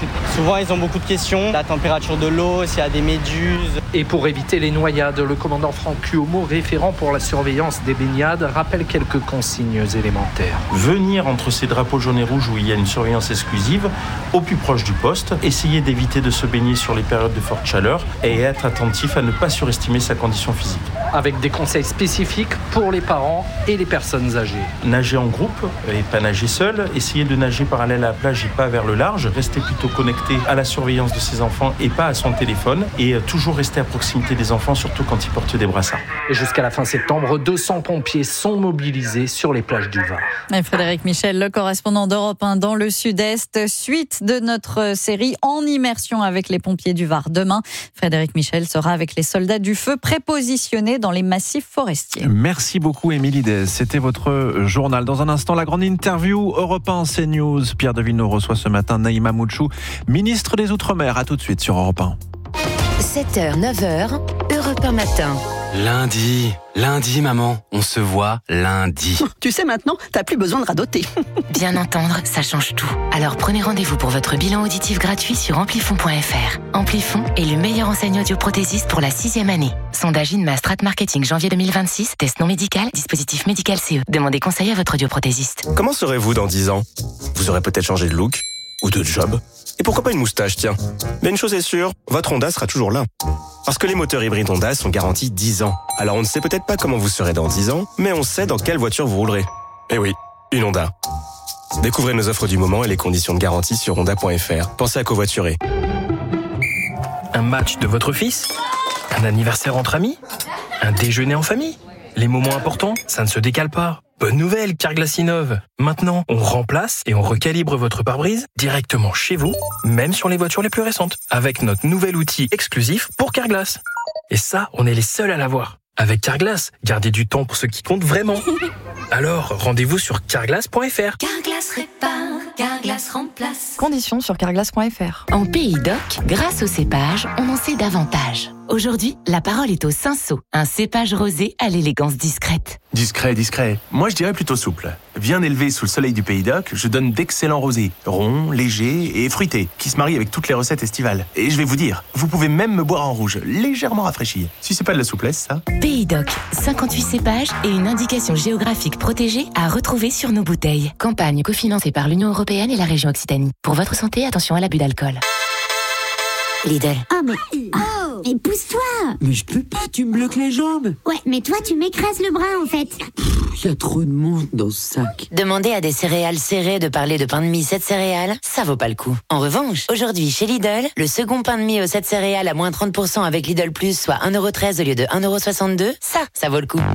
l'équipe. Souvent, ils ont beaucoup de questions. La température de l'eau, s'il y a des méduses. Et pour éviter les noyades, le commandant Franck Cuomo, référent pour la surveillance des baignades, rappelle quelques consignes élémentaires. Venir entre ces drapeaux jaunes et rouges où il y a une surveillance exclusive, au plus proche du poste, essayer d'éviter de se baigner sur les périodes de forte chaleur et être attentif à ne pas surestimer sa condition physique. Avec des conseils spécifiques pour les parents et les personnes âgées. Nager en groupe et pas nager seul, essayer de nager parallèle à la plage et pas vers le large, rester plutôt connecté à la surveillance de ses enfants et pas à son téléphone, et toujours rester à proximité des enfants, surtout quand ils portent des brassards. Et jusqu'à la fin septembre, deux cents pompiers sont mobilisés sur les plages du Var. Et Frédéric Michel, le correspondant d'Europe un dans le Sud-Est, suite de notre série En immersion avec les pompiers du Var. Demain, Frédéric Michel sera avec les soldats du feu prépositionnés dans les massifs forestiers. Merci beaucoup Émilie Dez, c'était votre journal. Dans un instant, la grande interview Europe un CNews. Pierre de Villeneuve reçoit ce matin Naïma Moutchou, ministre des Outre-mer. À tout de suite sur Europe un. sept heures, neuf heures, Europe un matin. Lundi, lundi maman, on se voit lundi. Tu sais maintenant, t'as plus besoin de radoter. Bien entendre, ça change tout. Alors prenez rendez-vous pour votre bilan auditif gratuit sur amplifon point f r. Amplifon est le meilleur enseigne audioprothésiste pour la sixième année. Sondage Inma Strat Marketing janvier deux mille vingt-six, test non médical, dispositif médical C E. Demandez conseil à votre audioprothésiste. Comment serez-vous dans dix ans ? Vous aurez peut-être changé de look ou de job. Et pourquoi pas une moustache, tiens. Mais une chose est sûre, votre Honda sera toujours là. Parce que les moteurs hybrides Honda sont garantis dix ans. Alors on ne sait peut-être pas comment vous serez dans dix ans, mais on sait dans quelle voiture vous roulerez. Eh oui, une Honda. Découvrez nos offres du moment et les conditions de garantie sur honda point f r. Pensez à covoiturer. Un match de votre fils ? Un anniversaire entre amis ? Un déjeuner en famille ? Les moments importants, ça ne se décale pas. Bonne nouvelle, Carglass innove. Maintenant, on remplace et on recalibre votre pare-brise directement chez vous, même sur les voitures les plus récentes, avec notre nouvel outil exclusif pour Carglass. Et ça, on est les seuls à l'avoir. Avec Carglass, gardez du temps pour ce qui compte vraiment. Alors, rendez-vous sur carglass point f r. Carglass répare, Carglass remplace. Conditions sur carglass point f r. En Pays d'Oc, grâce au cépage, on en sait davantage. Aujourd'hui, la parole est au Cinsault, un cépage rosé à l'élégance discrète. Discret, discret. Moi, je dirais plutôt souple. Bien élevé sous le soleil du Pays d'Oc, je donne d'excellents rosés, ronds, légers et fruités, qui se marient avec toutes les recettes estivales. Et je vais vous dire, vous pouvez même me boire en rouge, légèrement rafraîchi. Si c'est pas de la souplesse, ça. Pays d'Oc, cinquante-huit cépages et une indication géographique protégée à retrouver sur nos bouteilles. Campagne cofinancée par l'Union européenne et la région Occitanie. Pour votre santé, attention à l'abus d'alcool. Lidl. Oh, mais... Oh, mais pousse-toi. Mais je peux pas, tu me bloques les jambes. Ouais, mais toi, tu m'écrases le bras, en fait. Il y a trop de monde dans ce sac. Demandez à des céréales serrées de parler de pain de mie sept céréales, ça vaut pas le coup. En revanche, aujourd'hui, chez Lidl, le second pain de mie aux sept céréales à moins trente pour cent avec Lidl Plus, soit un euro treize au lieu de un euro soixante-deux, ça, ça vaut le coup.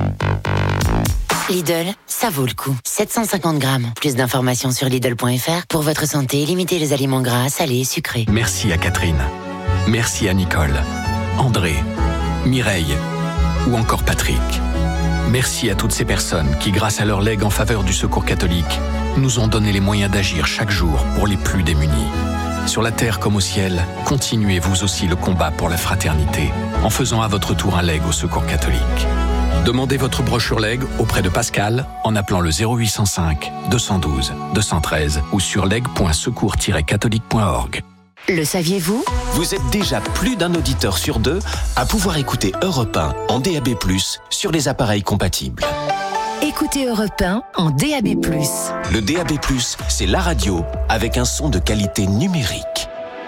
Lidl, ça vaut le coup. sept cent cinquante grammes. Plus d'informations sur Lidl point f r. Pour votre santé, limitez les aliments gras, salés et sucrés. Merci à Catherine. Merci à Nicole, André, Mireille ou encore Patrick. Merci à toutes ces personnes qui, grâce à leur legs en faveur du Secours catholique, nous ont donné les moyens d'agir chaque jour pour les plus démunis. Sur la terre comme au ciel, continuez vous aussi le combat pour la fraternité en faisant à votre tour un leg au Secours catholique. Demandez votre brochure leg auprès de Pascal en appelant le zéro huit cent cinq, deux cent douze, deux cent treize ou sur leg point secours tiret catholique point org. Le saviez-vous ? Vous êtes déjà plus d'un auditeur sur deux à pouvoir écouter Europe un en D A B plus, sur les appareils compatibles. Écoutez Europe un en D A B plus. Le D A B plus, c'est la radio avec un son de qualité numérique.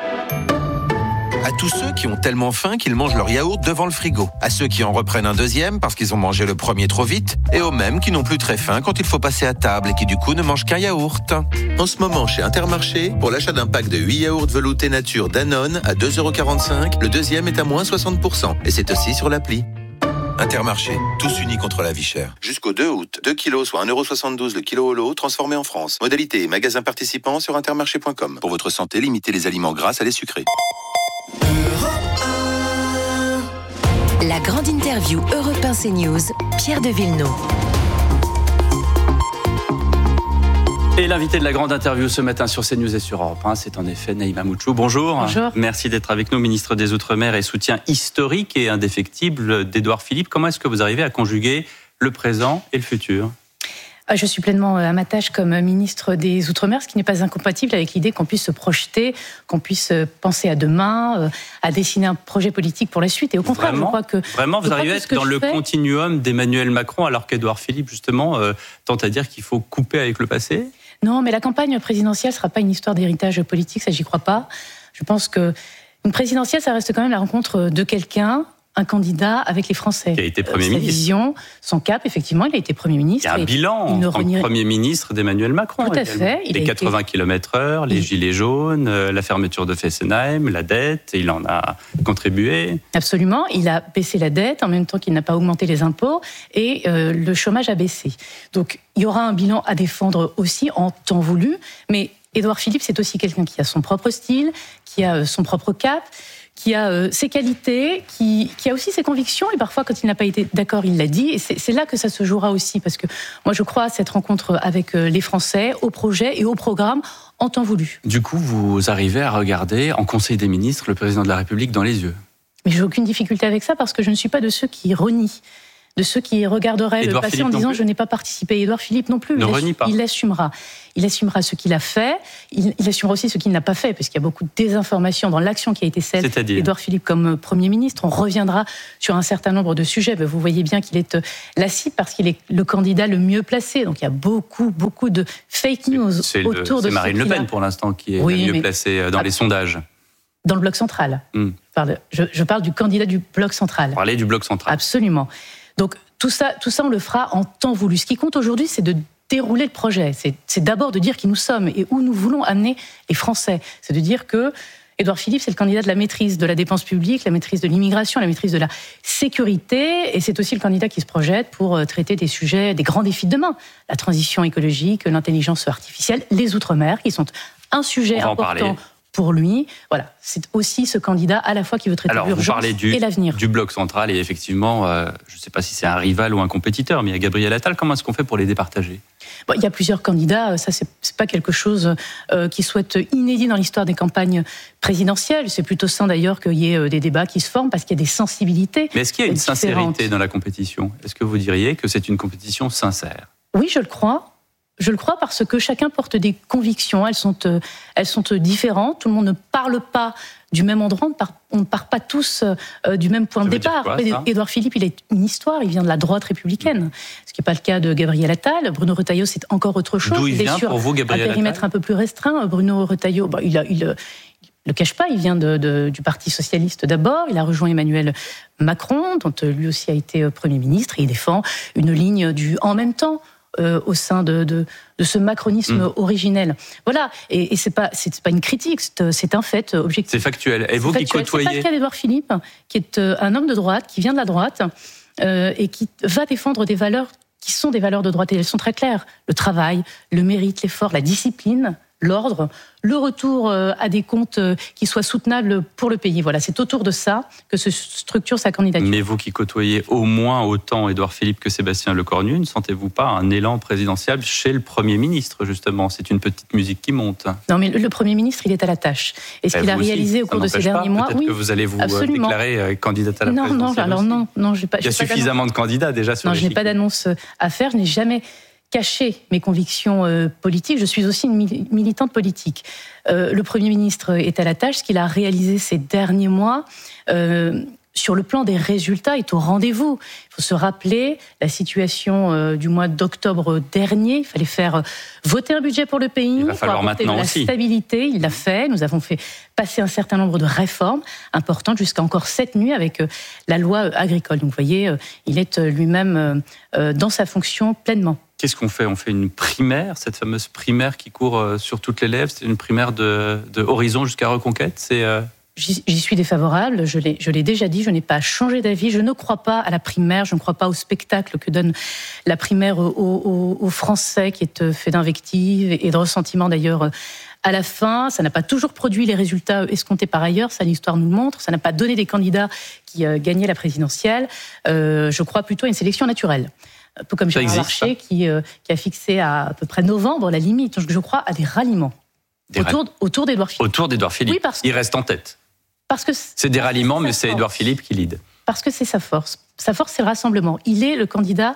À tous ceux qui ont tellement faim qu'ils mangent leur yaourt devant le frigo. À ceux qui en reprennent un deuxième parce qu'ils ont mangé le premier trop vite. Et aux mêmes qui n'ont plus très faim quand il faut passer à table et qui du coup ne mangent qu'un yaourt. En ce moment, chez Intermarché, pour l'achat d'un pack de huit yaourts veloutés nature Danone à deux euros quarante-cinq, le deuxième est à moins soixante pour cent. Et c'est aussi sur l'appli. Intermarché, tous unis contre la vie chère. Jusqu'au deux août, deux kilos soit un euro soixante-douze le kilo au lot, transformé en France. Modalité et magasins participants sur intermarché point com. Pour votre santé, limitez les aliments gras à les sucrés. La grande interview Europe un CNews, Pierre de Villeneuve. Et l'invité de la grande interview ce matin sur CNews et sur Europe un, c'est en effet Naïma Moutchou. Bonjour. Bonjour. Merci d'être avec nous, ministre des Outre-mer et soutien historique et indéfectible d'Édouard Philippe. Comment est-ce que vous arrivez à conjuguer le présent et le futur ? Je suis pleinement à ma tâche comme ministre des Outre-mer, ce qui n'est pas incompatible avec l'idée qu'on puisse se projeter, qu'on puisse penser à demain, à dessiner un projet politique pour la suite. Et au contraire, vraiment, je crois que... Vraiment, vous arrivez à être dans le fais... continuum d'Emmanuel Macron, alors qu'Édouard Philippe, justement, euh, tente à dire qu'il faut couper avec le passé ? Non, mais la campagne présidentielle ne sera pas une histoire d'héritage politique, ça j'y crois pas. Je pense qu'une présidentielle, ça reste quand même la rencontre de quelqu'un, un candidat avec les Français. Qui a été Premier euh, ministre. Sa vision, son cap, effectivement, il a été Premier ministre. Il y a un bilan en tant renie... que Premier ministre d'Emmanuel Macron. Tout à également. fait. Il les a quatre-vingts été... kilomètres heure, les gilets jaunes, euh, la fermeture de Fessenheim, la dette, il en a contribué. Absolument. Il a baissé la dette en même temps qu'il n'a pas augmenté les impôts et euh, le chômage a baissé. Donc, il y aura un bilan à défendre aussi en temps voulu. Mais Édouard Philippe, c'est aussi quelqu'un qui a son propre style, qui a son propre cap, qui a euh, ses qualités, qui, qui a aussi ses convictions, et parfois, quand il n'a pas été d'accord, il l'a dit, et c'est, c'est là que ça se jouera aussi, parce que moi, je crois à cette rencontre avec euh, les Français, au projet et au programme, en temps voulu. Du coup, vous arrivez à regarder, en Conseil des ministres, le président de la République dans les yeux. Mais j'ai aucune difficulté avec ça, parce que je ne suis pas de ceux qui renient, de ceux qui regarderaient Édouard le passé Philippe en disant « je n'ai pas participé ». Édouard Philippe non plus, ne il, renie pas. il l'assumera. Il assumera ce qu'il a fait, il, il assumera aussi ce qu'il n'a pas fait, parce qu'il y a beaucoup de désinformation dans l'action qui a été celle d'Édouard Philippe comme Premier ministre. On reviendra sur un certain nombre de sujets. Vous voyez bien qu'il est la cible parce qu'il est le candidat le mieux placé. Donc il y a beaucoup, beaucoup de fake news c'est le, autour de c'est Marine Le Pen, a... pour l'instant, qui est oui, le mieux placée dans les sondages. Dans le bloc central. Mm. Je, parle, je, je parle du candidat du bloc central. Vous parlez du bloc central. Absolument. Donc tout ça, tout ça, on le fera en temps voulu. Ce qui compte aujourd'hui, c'est de dérouler le projet. C'est, c'est d'abord de dire qui nous sommes et où nous voulons amener les Français. C'est de dire que Édouard Philippe, c'est le candidat de la maîtrise de la dépense publique, la maîtrise de l'immigration, la maîtrise de la sécurité, et c'est aussi le candidat qui se projette pour traiter des sujets, des grands défis de demain. La transition écologique, l'intelligence artificielle, les Outre-mer, qui sont un sujet important pour lui. Voilà, c'est aussi ce candidat à la fois qui veut traiter Alors, l'urgence vous parlez du, et l'avenir. du bloc central, et effectivement, euh, je ne sais pas si c'est un rival ou un compétiteur, mais il y a Gabriel Attal. Comment est-ce qu'on fait pour les départager ? Bon, il y a plusieurs candidats, ça c'est, c'est pas quelque chose euh, qui soit inédit dans l'histoire des campagnes présidentielles. C'est plutôt sain d'ailleurs qu'il y ait euh, des débats qui se forment parce qu'il y a des sensibilités. Mais est-ce qu'il y a une différentes. sincérité dans la compétition ? Est-ce que vous diriez que c'est une compétition sincère ? Oui, je le crois. Je le crois parce que chacun porte des convictions. Elles sont, euh, elles sont différentes. Tout le monde ne parle pas du même endroit. On ne part, on ne part pas tous euh, du même point ça de départ. Quoi, Édouard Philippe, il est une histoire. Il vient de la droite républicaine. Ce qui n'est pas le cas de Gabriel Attal. Bruno Retailleau, c'est encore autre chose. D'où il, il vient est sur pour vous, Gabriel un périmètre Attal un peu plus restreint. Bruno Retailleau, bah, il a... Il, le cache pas, il vient de, de, du Parti socialiste d'abord, il a rejoint Emmanuel Macron, dont lui aussi a été Premier ministre, et il défend une ligne du « en même temps ». Euh, au sein de, de, de ce macronisme mmh. originel. Voilà, et, et c'est pas c'est pas une critique, c'est, c'est un fait objectif. C'est factuel. Et vous qui côtoyez... C'est pas le cas d'Édouard Philippe, qui est un homme de droite, qui vient de la droite, euh, et qui va défendre des valeurs qui sont des valeurs de droite, et elles sont très claires. Le travail, le mérite, l'effort, la discipline, l'ordre, le retour à des comptes qui soient soutenables pour le pays. Voilà, c'est autour de ça que se structure sa candidature. Mais vous qui côtoyez au moins autant Édouard Philippe que Sébastien Lecornu, ne sentez-vous pas un élan présidentiel chez le Premier ministre, justement ? C'est une petite musique qui monte. Non, mais le Premier ministre, il est à la tâche. Et ce ben qu'il a réalisé aussi, au cours de ces derniers mois... Peut-être oui, que vous allez vous absolument. déclarer candidate à la non, présidentielle. Non, alors aussi. non, non, j'ai pas... Il y a j'ai suffisamment pas de candidats déjà sur Non, les je n'ai chiffres. pas d'annonce à faire, je n'ai jamais... cacher mes convictions euh, politiques. Je suis aussi une mil- militante politique. Euh, le Premier ministre est à la tâche. Ce qu'il a réalisé ces derniers mois, euh, sur le plan des résultats, est au rendez-vous. Il faut se rappeler la situation euh, du mois d'octobre dernier. Il fallait faire euh, voter un budget pour le pays, il va falloir pour apporter de la aussi. stabilité. Il l'a fait. Nous avons fait passer un certain nombre de réformes importantes jusqu'à encore cette nuit avec euh, la loi euh, agricole. Donc vous voyez, euh, il est euh, lui-même euh, euh, dans sa fonction pleinement. Qu'est-ce qu'on fait ? On fait une primaire, cette fameuse primaire qui court sur toutes les lèvres. C'est une primaire de, de Horizon jusqu'à Reconquête. C'est euh... J'y, j'y suis défavorable, je l'ai, je l'ai déjà dit, je n'ai pas changé d'avis. Je ne crois pas à la primaire, je ne crois pas au spectacle que donne la primaire aux, aux, aux Français, qui est fait d'invectives et de ressentiments d'ailleurs à la fin. Ça n'a pas toujours produit les résultats escomptés par ailleurs, ça l'histoire nous le montre. Ça n'a pas donné des candidats qui euh, gagnaient la présidentielle. Euh, je crois plutôt à une sélection naturelle. Un peu comme Gérard Larcher qui, euh, qui a fixé à à peu près novembre la limite. Donc je crois à des ralliements des autour, rall... autour d'Édouard Philippe. Autour d'Édouard Philippe. Oui, parce que... Il reste en tête. Parce que c'est des ralliements, mais c'est Édouard Philippe qui lead. Parce que c'est sa force. Sa force, c'est le rassemblement. Il est le candidat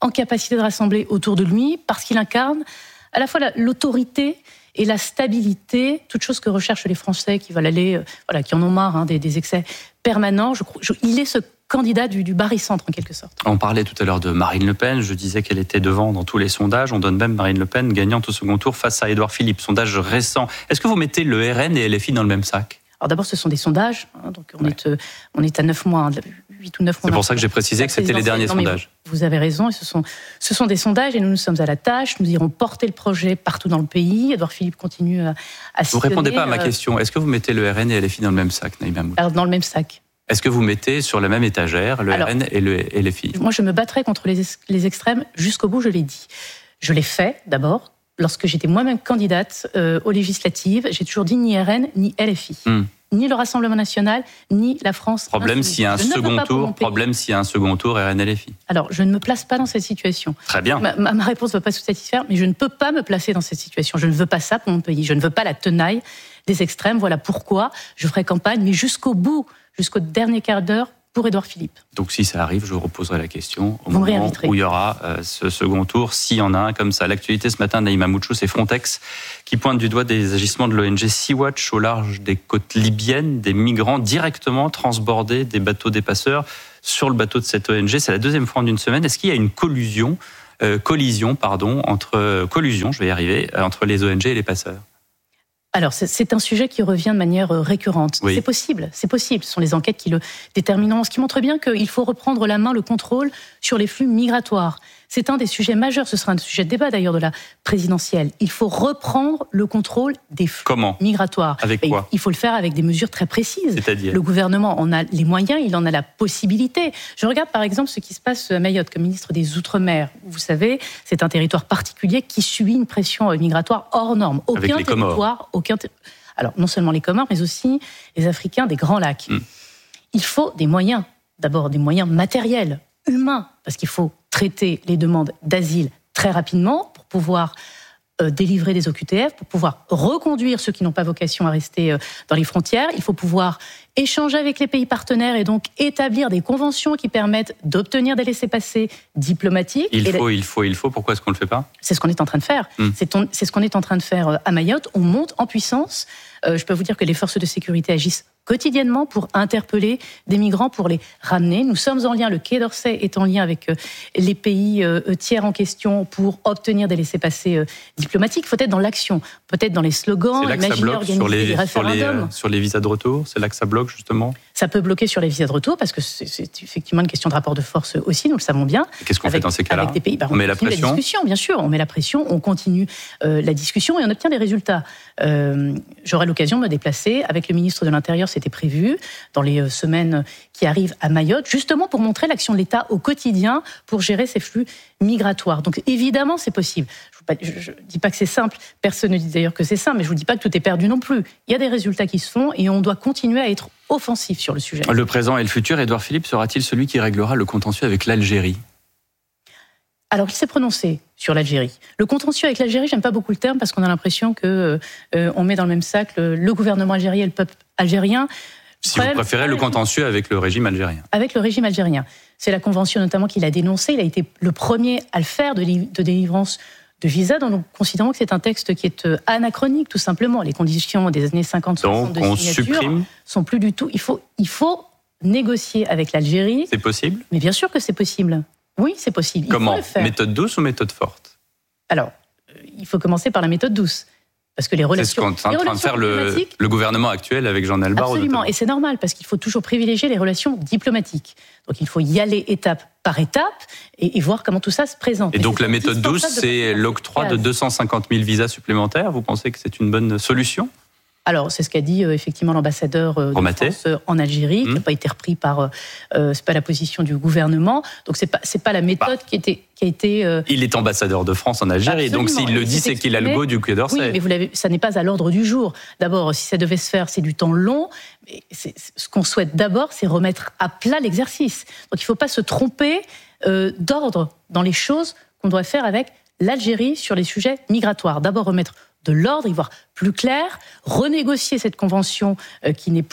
en capacité de rassembler autour de lui, parce qu'il incarne à la fois la, l'autorité et la stabilité, toute chose que recherchent les Français qui veulent aller, euh, voilà, qui en ont marre hein, des, des excès permanents. Je, je, il est ce candidat du, du barycentre en quelque sorte. On parlait tout à l'heure de Marine Le Pen, je disais qu'elle était devant dans tous les sondages, on donne même Marine Le Pen gagnante au second tour face à Édouard Philippe, sondage récent. Est-ce que vous mettez le R N et L F I dans le même sac ? Alors d'abord ce sont des sondages, hein, donc on, ouais. est, euh, on est à neuf mois, hein, huit ou neuf mois. C'est pour ça que j'ai précisé que c'était les derniers non, sondages. Vous, vous avez raison, et ce sont, ce sont des sondages et nous nous sommes à la tâche, nous irons porter le projet partout dans le pays, Édouard Philippe continue à, à Vous ne répondez pas à ma euh... question, est-ce que vous mettez le R N et L F I dans le même sac, Naïma Moutchou ? Alors dans le même sac. Est-ce que vous mettez sur la même étagère le Alors, R N et le L F I ? Moi, je me battrai contre les, les extrêmes jusqu'au bout, je l'ai dit. Je l'ai fait, d'abord, lorsque j'étais moi-même candidate euh, aux législatives. J'ai toujours dit ni R N, ni L F I. Hmm. Ni le Rassemblement National, ni la France. Problème s'il y a un second tour, problème s'il y a un second tour R N L F I. Alors, je ne me place pas dans cette situation. Très bien. Ma, ma, ma réponse ne va pas vous satisfaire, mais je ne peux pas me placer dans cette situation. Je ne veux pas ça pour mon pays. Je ne veux pas la tenaille des extrêmes. Voilà pourquoi je ferai campagne, mais jusqu'au bout, jusqu'au dernier quart d'heure, pour Édouard Philippe. Donc si ça arrive, je vous reposerai la question au vous moment où il y aura euh, ce second tour, s'il y en a un comme ça. L'actualité ce matin, Naïma Moutchou, c'est Frontex qui pointe du doigt des agissements de l'O N G Sea-Watch au large des côtes libyennes, des migrants directement transbordés des bateaux des passeurs sur le bateau de cette O N G. C'est la deuxième fois en une semaine. Est-ce qu'il y a une collusion, euh, collision, pardon, entre collusion, je vais y arriver, entre les O N G et les passeurs ? Alors, c'est, c'est un sujet qui revient de manière récurrente. Oui. C'est possible, c'est possible. Ce sont les enquêtes qui le détermineront. Ce qui montre bien qu'il faut reprendre la main, le contrôle sur les flux migratoires. C'est un des sujets majeurs. Ce sera un sujet de débat d'ailleurs de la présidentielle. Il faut reprendre le contrôle des flux Comment migratoires. Avec quoi ? Il faut le faire avec des mesures très précises. C'est-à-dire ? Le gouvernement en a les moyens, il en a la possibilité. Je regarde par exemple ce qui se passe à Mayotte comme ministre des Outre-mer. Vous savez, c'est un territoire particulier qui subit une pression migratoire hors norme. Aucun territoire, aucun ter... alors non seulement les Comores, mais aussi les Africains des Grands Lacs. Hum. Il faut des moyens. D'abord des moyens matériels, humains, parce qu'il faut traiter les demandes d'asile très rapidement pour pouvoir euh, délivrer des O Q T F, pour pouvoir reconduire ceux qui n'ont pas vocation à rester euh, dans les frontières. Il faut pouvoir échanger avec les pays partenaires et donc établir des conventions qui permettent d'obtenir des laissez-passer diplomatiques. Il et faut, la... il faut, il faut. Pourquoi est-ce qu'on ne le fait pas ? C'est ce qu'on est en train de faire. Hum. C'est, on, c'est ce qu'on est en train de faire à Mayotte. On monte en puissance. Euh, je peux vous dire que les forces de sécurité agissent quotidiennement pour interpeller des migrants, pour les ramener. Nous sommes en lien, le Quai d'Orsay est en lien avec euh, les pays euh, tiers en question pour obtenir des laissez-passer euh, diplomatiques. Il faut être dans l'action, peut-être dans les slogans, imaginer organiser sur les, des référendums. Sur les, euh, sur les visas de retour, c'est là que ça bloque justement ? Ça peut bloquer sur les visas de retour parce que c'est, c'est effectivement une question de rapport de force aussi, nous le savons bien. Et qu'est-ce qu'on avec, fait dans ces cas-là ? Avec des pays, bah, on, on met la pression. La discussion, bien sûr, on met la pression, on continue euh, la discussion et on obtient des résultats. Euh, j'aurai l'occasion de me déplacer avec le ministre de l'Intérieur, c'était prévu dans les semaines qui arrivent à Mayotte, justement pour montrer l'action de l'État au quotidien pour gérer ces flux migratoires. Donc évidemment, c'est possible. Je ne dis pas que c'est simple, personne ne dit d'ailleurs que c'est simple, mais je ne vous dis pas que tout est perdu non plus. Il y a des résultats qui se font et on doit continuer à être offensif sur le sujet. Le présent et le futur, Édouard Philippe sera-t-il celui qui réglera le contentieux avec l'Algérie ? Alors, il s'est prononcé sur l'Algérie. Le contentieux avec l'Algérie, j'aime pas beaucoup le terme parce qu'on a l'impression que euh, on met dans le même sac le, le gouvernement algérien et le peuple algérien. Si vous préférez le contentieux avec le régime algérien. Avec le régime algérien. C'est la convention notamment qu'il a dénoncée. Il a été le premier à le faire de, li- de délivrance de visa, dont nous considérons que c'est un texte qui est anachronique, tout simplement. Les conditions des années cinquante soixante de signature supprime. Sont plus du tout... Il faut, il faut négocier avec l'Algérie. C'est possible ? Mais bien sûr que c'est possible. Oui, c'est possible. Il Comment ? faut le faire. Méthode douce ou méthode forte ? Alors, il faut commencer par la méthode douce. Parce que les relations... C'est ce qu'on est en train de faire le, le gouvernement actuel avec Jean-Noël Barrot. Absolument, notamment. Et c'est normal, parce qu'il faut toujours privilégier les relations diplomatiques. Donc il faut y aller étape par étape et, et voir comment tout ça se présente. Et donc la méthode douce, c'est l'octroi de deux cent cinquante mille visas supplémentaires. Vous pensez que c'est une bonne solution ? Alors, c'est ce qu'a dit euh, effectivement l'ambassadeur euh, de Romaté. France euh, en Algérie, mmh. qui n'a pas été repris par. Euh, euh, c'est pas la position du gouvernement. Donc c'est pas c'est pas la méthode bah. qui était qui a été. Euh... Il est ambassadeur de France en Algérie, Absolument. Donc s'il le dit, c'est qu'il a le go du Quai d'Orsay. Oui, mais vous l'avez, ça n'est pas à l'ordre du jour. D'abord, si ça devait se faire, c'est du temps long. Mais c'est, ce qu'on souhaite d'abord, c'est remettre à plat l'exercice. Donc il ne faut pas se tromper euh, d'ordre dans les choses qu'on doit faire avec l'Algérie sur les sujets migratoires. D'abord remettre de l'ordre, y voir plus clair, renégocier cette convention euh, qui n'est plus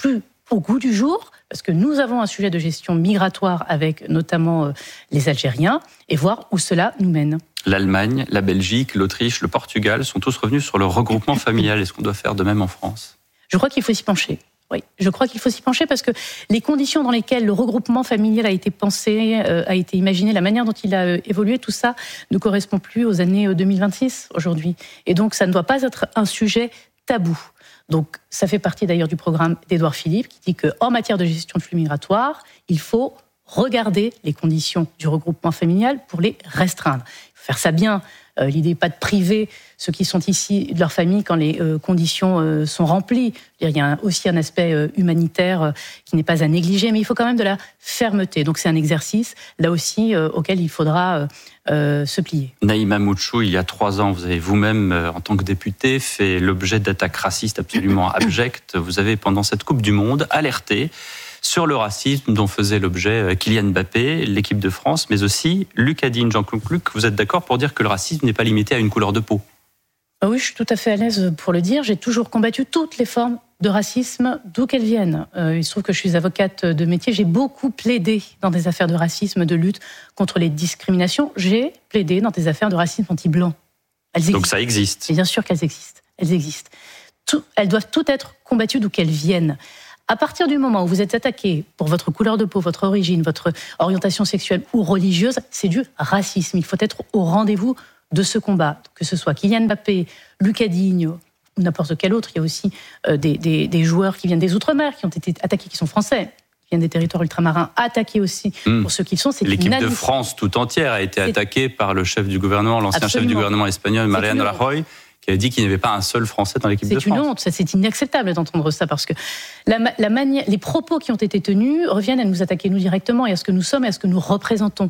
au goût du jour, parce que nous avons un sujet de gestion migratoire avec notamment euh, les Algériens, et voir où cela nous mène. L'Allemagne, la Belgique, l'Autriche, le Portugal sont tous revenus sur le regroupement familial. Est-ce qu'on doit faire de même en France ? Je crois qu'il faut s'y pencher. Oui, je crois qu'il faut s'y pencher parce que les conditions dans lesquelles le regroupement familial a été pensé, euh, a été imaginé, la manière dont il a euh, évolué, tout ça ne correspond plus aux années deux mille vingt-six aujourd'hui. Et donc, ça ne doit pas être un sujet tabou. Donc, ça fait partie d'ailleurs du programme d'Édouard Philippe qui dit qu'en matière de gestion de flux migratoires, il faut regarder les conditions du regroupement familial pour les restreindre. Il faut faire ça bien. Euh, l'idée n'est pas de priver ceux qui sont ici de leur famille quand les euh, conditions euh, sont remplies. Il y a aussi un aspect euh, humanitaire euh, qui n'est pas à négliger, mais il faut quand même de la fermeté. Donc c'est un exercice, là aussi, euh, auquel il faudra euh, euh, se plier. Naïma Mouchou, il y a trois ans, vous avez vous-même, euh, en tant que député, fait l'objet d'attaques racistes absolument abjectes. Vous avez, pendant cette Coupe du Monde, alerté sur le racisme dont faisait l'objet Kylian Mbappé, l'équipe de France, mais aussi Lucas Digne. Jean-Claude Luc, vous êtes d'accord pour dire que le racisme n'est pas limité à une couleur de peau ? Oui, je suis tout à fait à l'aise pour le dire. J'ai toujours combattu toutes les formes de racisme, d'où qu'elles viennent. Euh, il se trouve que je suis avocate de métier. J'ai beaucoup plaidé dans des affaires de racisme, de lutte contre les discriminations. J'ai plaidé dans des affaires de racisme anti-blanc. Elles existent. Donc ça existe. Et bien sûr qu'elles existent. Elles existent. Tout, elles doivent toutes être combattues d'où qu'elles viennent. À partir du moment où vous êtes attaqué pour votre couleur de peau, votre origine, votre orientation sexuelle ou religieuse, c'est du racisme. Il faut être au rendez-vous de ce combat. Que ce soit Kylian Mbappé, Lucas Digne ou n'importe quel autre. Il y a aussi euh, des, des, des joueurs qui viennent des Outre-mer, qui ont été attaqués, qui sont français, qui viennent des territoires ultramarins, attaqués aussi mmh. pour ceux qu'ils sont. C'est L'équipe de France tout entière a été c'est... attaquée par le chef du gouvernement, l'ancien Absolument. chef du gouvernement espagnol, Mariano Rajoy, qui avait dit qu'il n'y avait pas un seul Français dans l'équipe c'est de France. C'est une honte, ça, c'est inacceptable d'entendre ça, parce que la, la manière, les propos qui ont été tenus reviennent à nous attaquer nous directement, et à ce que nous sommes et à ce que nous représentons.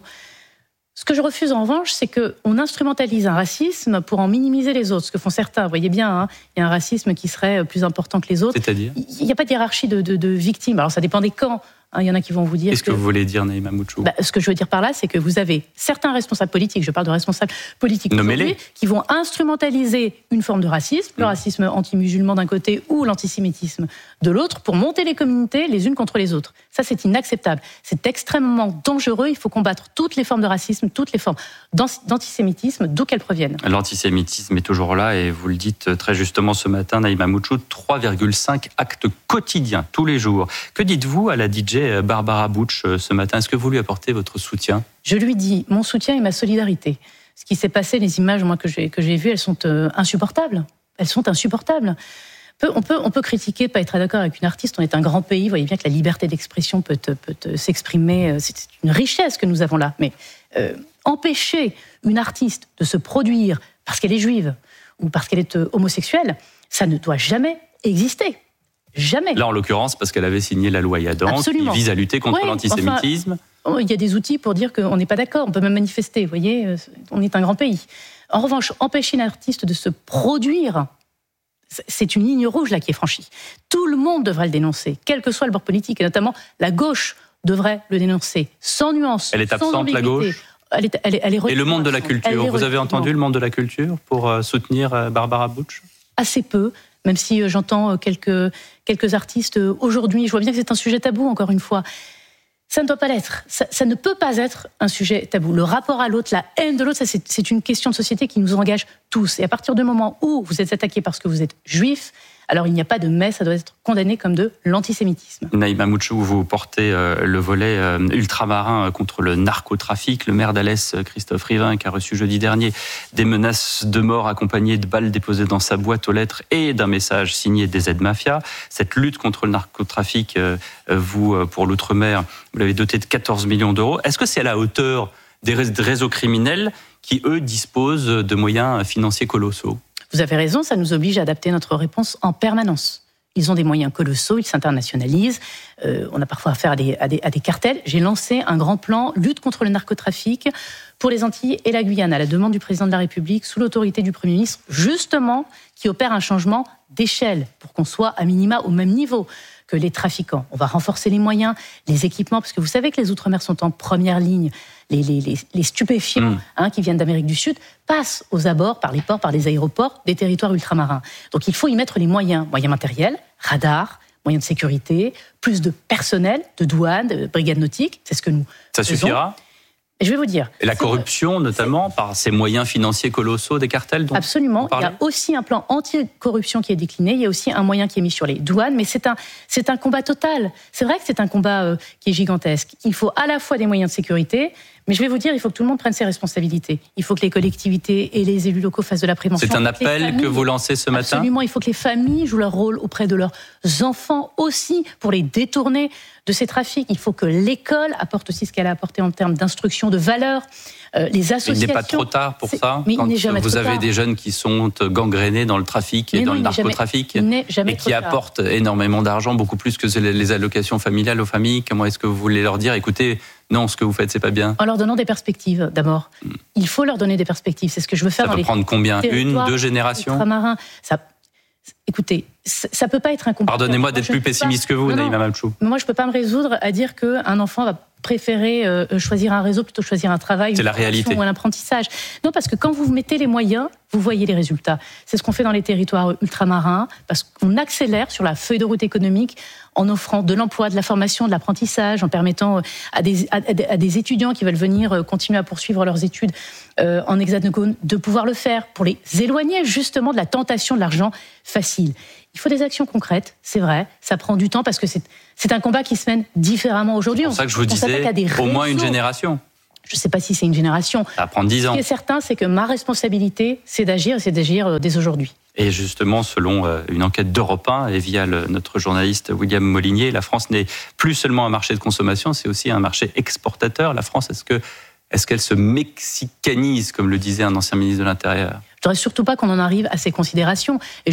Ce que je refuse en revanche, c'est qu'on instrumentalise un racisme pour en minimiser les autres, ce que font certains. Vous voyez bien, hein, il y a un racisme qui serait plus important que les autres. C'est-à-dire ? Il n'y a pas de hiérarchie de, de, de victimes. Alors ça dépend des camps. Il y en a qui vont vous dire. Qu'est-ce que, que vous voulez dire, Naïma Mouchou ? bah, Ce que je veux dire par là, c'est que vous avez certains responsables politiques, je parle de responsables politiques aujourd'hui, qui vont instrumentaliser une forme de racisme, le mmh. racisme anti-musulman d'un côté ou l'antisémitisme de l'autre, pour monter les communautés les unes contre les autres. Ça, c'est inacceptable. C'est extrêmement dangereux. Il faut combattre toutes les formes de racisme, toutes les formes d'antisémitisme, d'où qu'elles proviennent. L'antisémitisme est toujours là, et vous le dites très justement ce matin, Naïma Mouchou, trois virgule cinq actes quotidiens, tous les jours. Que dites-vous à la D J Barbara Butch ce matin? Est-ce que vous lui apportez votre soutien? Je lui dis mon soutien et ma solidarité. Ce qui s'est passé, les images moi, que j'ai, que j'ai vues, elles sont euh, insupportables. Elles sont insupportables. On peut, on peut critiquer, pas être d'accord avec une artiste. On est un grand pays. Vous voyez bien que la liberté d'expression peut, peut s'exprimer. C'est une richesse que nous avons là. Mais euh, empêcher une artiste de se produire parce qu'elle est juive ou parce qu'elle est euh, homosexuelle, ça ne doit jamais exister. Jamais. Là, en l'occurrence, parce qu'elle avait signé la loi Yadan, Absolument. qui vise à lutter contre oui, l'antisémitisme. Enfin, il y a des outils pour dire qu'on n'est pas d'accord. On peut même manifester. Vous voyez, on est un grand pays. En revanche, empêcher une artiste de se produire, c'est une ligne rouge là qui est franchie. Tout le monde devrait le dénoncer, quel que soit le bord politique, et notamment la gauche devrait le dénoncer, sans nuance. Elle est absente, sans la gauche. Elle est, elle est, elle est et le monde de la culture. Vous avez entendu le monde de la culture pour soutenir Barbara Butch? Assez peu. Même si j'entends quelques, quelques artistes aujourd'hui, je vois bien que c'est un sujet tabou, encore une fois. Ça ne doit pas l'être. Ça, ça ne peut pas être un sujet tabou. Le rapport à l'autre, la haine de l'autre, ça, c'est, c'est une question de société qui nous engage tous. Et à partir du moment où vous êtes attaqué parce que vous êtes juif, alors il n'y a pas de mais, ça doit être condamné comme de l'antisémitisme. Naïma Mouchou, vous portez euh, le volet euh, ultramarin contre le narcotrafic. Le maire d'Alès, Christophe Rivin, qui a reçu jeudi dernier des menaces de mort accompagnées de balles déposées dans sa boîte aux lettres et d'un message signé des Z-Mafia. Cette lutte contre le narcotrafic, euh, vous, euh, pour l'outre-mer, vous l'avez doté de quatorze millions d'euros. Est-ce que c'est à la hauteur des réseaux criminels qui, eux, disposent de moyens financiers colossaux ? Vous avez raison, ça nous oblige à adapter notre réponse en permanence. Ils ont des moyens colossaux, ils s'internationalisent. Euh, on a parfois affaire à des, à, des, à des cartels. J'ai lancé un grand plan lutte contre le narcotrafic pour les Antilles et la Guyane, à la demande du président de la République, sous l'autorité du Premier ministre, justement, qui opère un changement d'échelle pour qu'on soit à minima au même niveau que les trafiquants. On va renforcer les moyens, les équipements, parce que vous savez que les Outre-mer sont en première ligne. Les, les, les, les stupéfiants mmh. hein, qui viennent d'Amérique du Sud passent aux abords, par les ports, par les aéroports des territoires ultramarins. Donc il faut y mettre les moyens, moyens matériels, radars, moyens de sécurité, plus de personnel, de douane, de brigade nautique. C'est ce que nous Ça faisons. suffira ? Et je vais vous dire. Et la corruption, notamment, par ces moyens financiers colossaux des cartels dont Absolument. vous parlez ? Il y a aussi un plan anti-corruption qui est décliné. Il y a aussi un moyen qui est mis sur les douanes. Mais c'est un, c'est un combat total. C'est vrai que c'est un combat euh, qui est gigantesque. Il faut à la fois des moyens de sécurité, mais je vais vous dire, il faut que tout le monde prenne ses responsabilités. Il faut que les collectivités et les élus locaux fassent de la prévention. C'est un que appel familles, que vous lancez ce matin ? Absolument. Il faut que les familles jouent leur rôle auprès de leurs enfants aussi pour les détourner de ces trafics. Il faut que l'école apporte aussi ce qu'elle a apporté en termes d'instruction, de valeurs. Euh, les associations. Il n'est pas trop tard pour ça. Mais quand il n'est jamais vous trop avez tard. des jeunes qui sont gangrénés dans le trafic et Mais dans non, le il n'est jamais- narcotrafic il n'est jamais et trop qui tard. apportent énormément d'argent, beaucoup plus que les allocations familiales aux familles. Comment est-ce que vous voulez leur dire, écoutez, non, ce que vous faites, c'est pas bien? En leur donnant des perspectives, d'abord. Il faut leur donner des perspectives. C'est ce que je veux faire Ça dans peut les prendre combien? Une, territoires deux générations ultramarins. Ça, écoutez, ça, ça peut pas être un combat. Pardonnez-moi Moi, d'être je ne plus peux pessimiste pas- que vous, Non, non. Naïma Mamchou. Mais moi, je peux pas me résoudre à dire qu'un enfant va préférer euh, choisir un réseau plutôt que choisir un travail, C'est une la formation réalité. ou un apprentissage. Non, parce que quand vous mettez les moyens, vous voyez les résultats. C'est ce qu'on fait dans les territoires ultramarins, parce qu'on accélère sur la feuille de route économique en offrant de l'emploi, de la formation, de l'apprentissage, en permettant à des, à, à des étudiants qui veulent venir continuer à poursuivre leurs études euh, en hexagone de pouvoir le faire, pour les éloigner justement de la tentation de l'argent facile. Il faut des actions concrètes, c'est vrai, ça prend du temps parce que c'est, c'est un combat qui se mène différemment aujourd'hui. C'est pour ça que je vous disais, au moins une génération. Je ne sais pas si c'est une génération. Ça va prendre dix ans. Ce qui est certain, c'est que ma responsabilité, c'est d'agir, et c'est d'agir dès aujourd'hui. Et justement, selon une enquête d'Europe un et via le, notre journaliste William Molinier, la France n'est plus seulement un marché de consommation, c'est aussi un marché exportateur. La France, est-ce que, est-ce qu'elle se mexicanise, comme le disait un ancien ministre de l'Intérieur? Je ne voudrais surtout pas qu'on en arrive à ces considérations. Et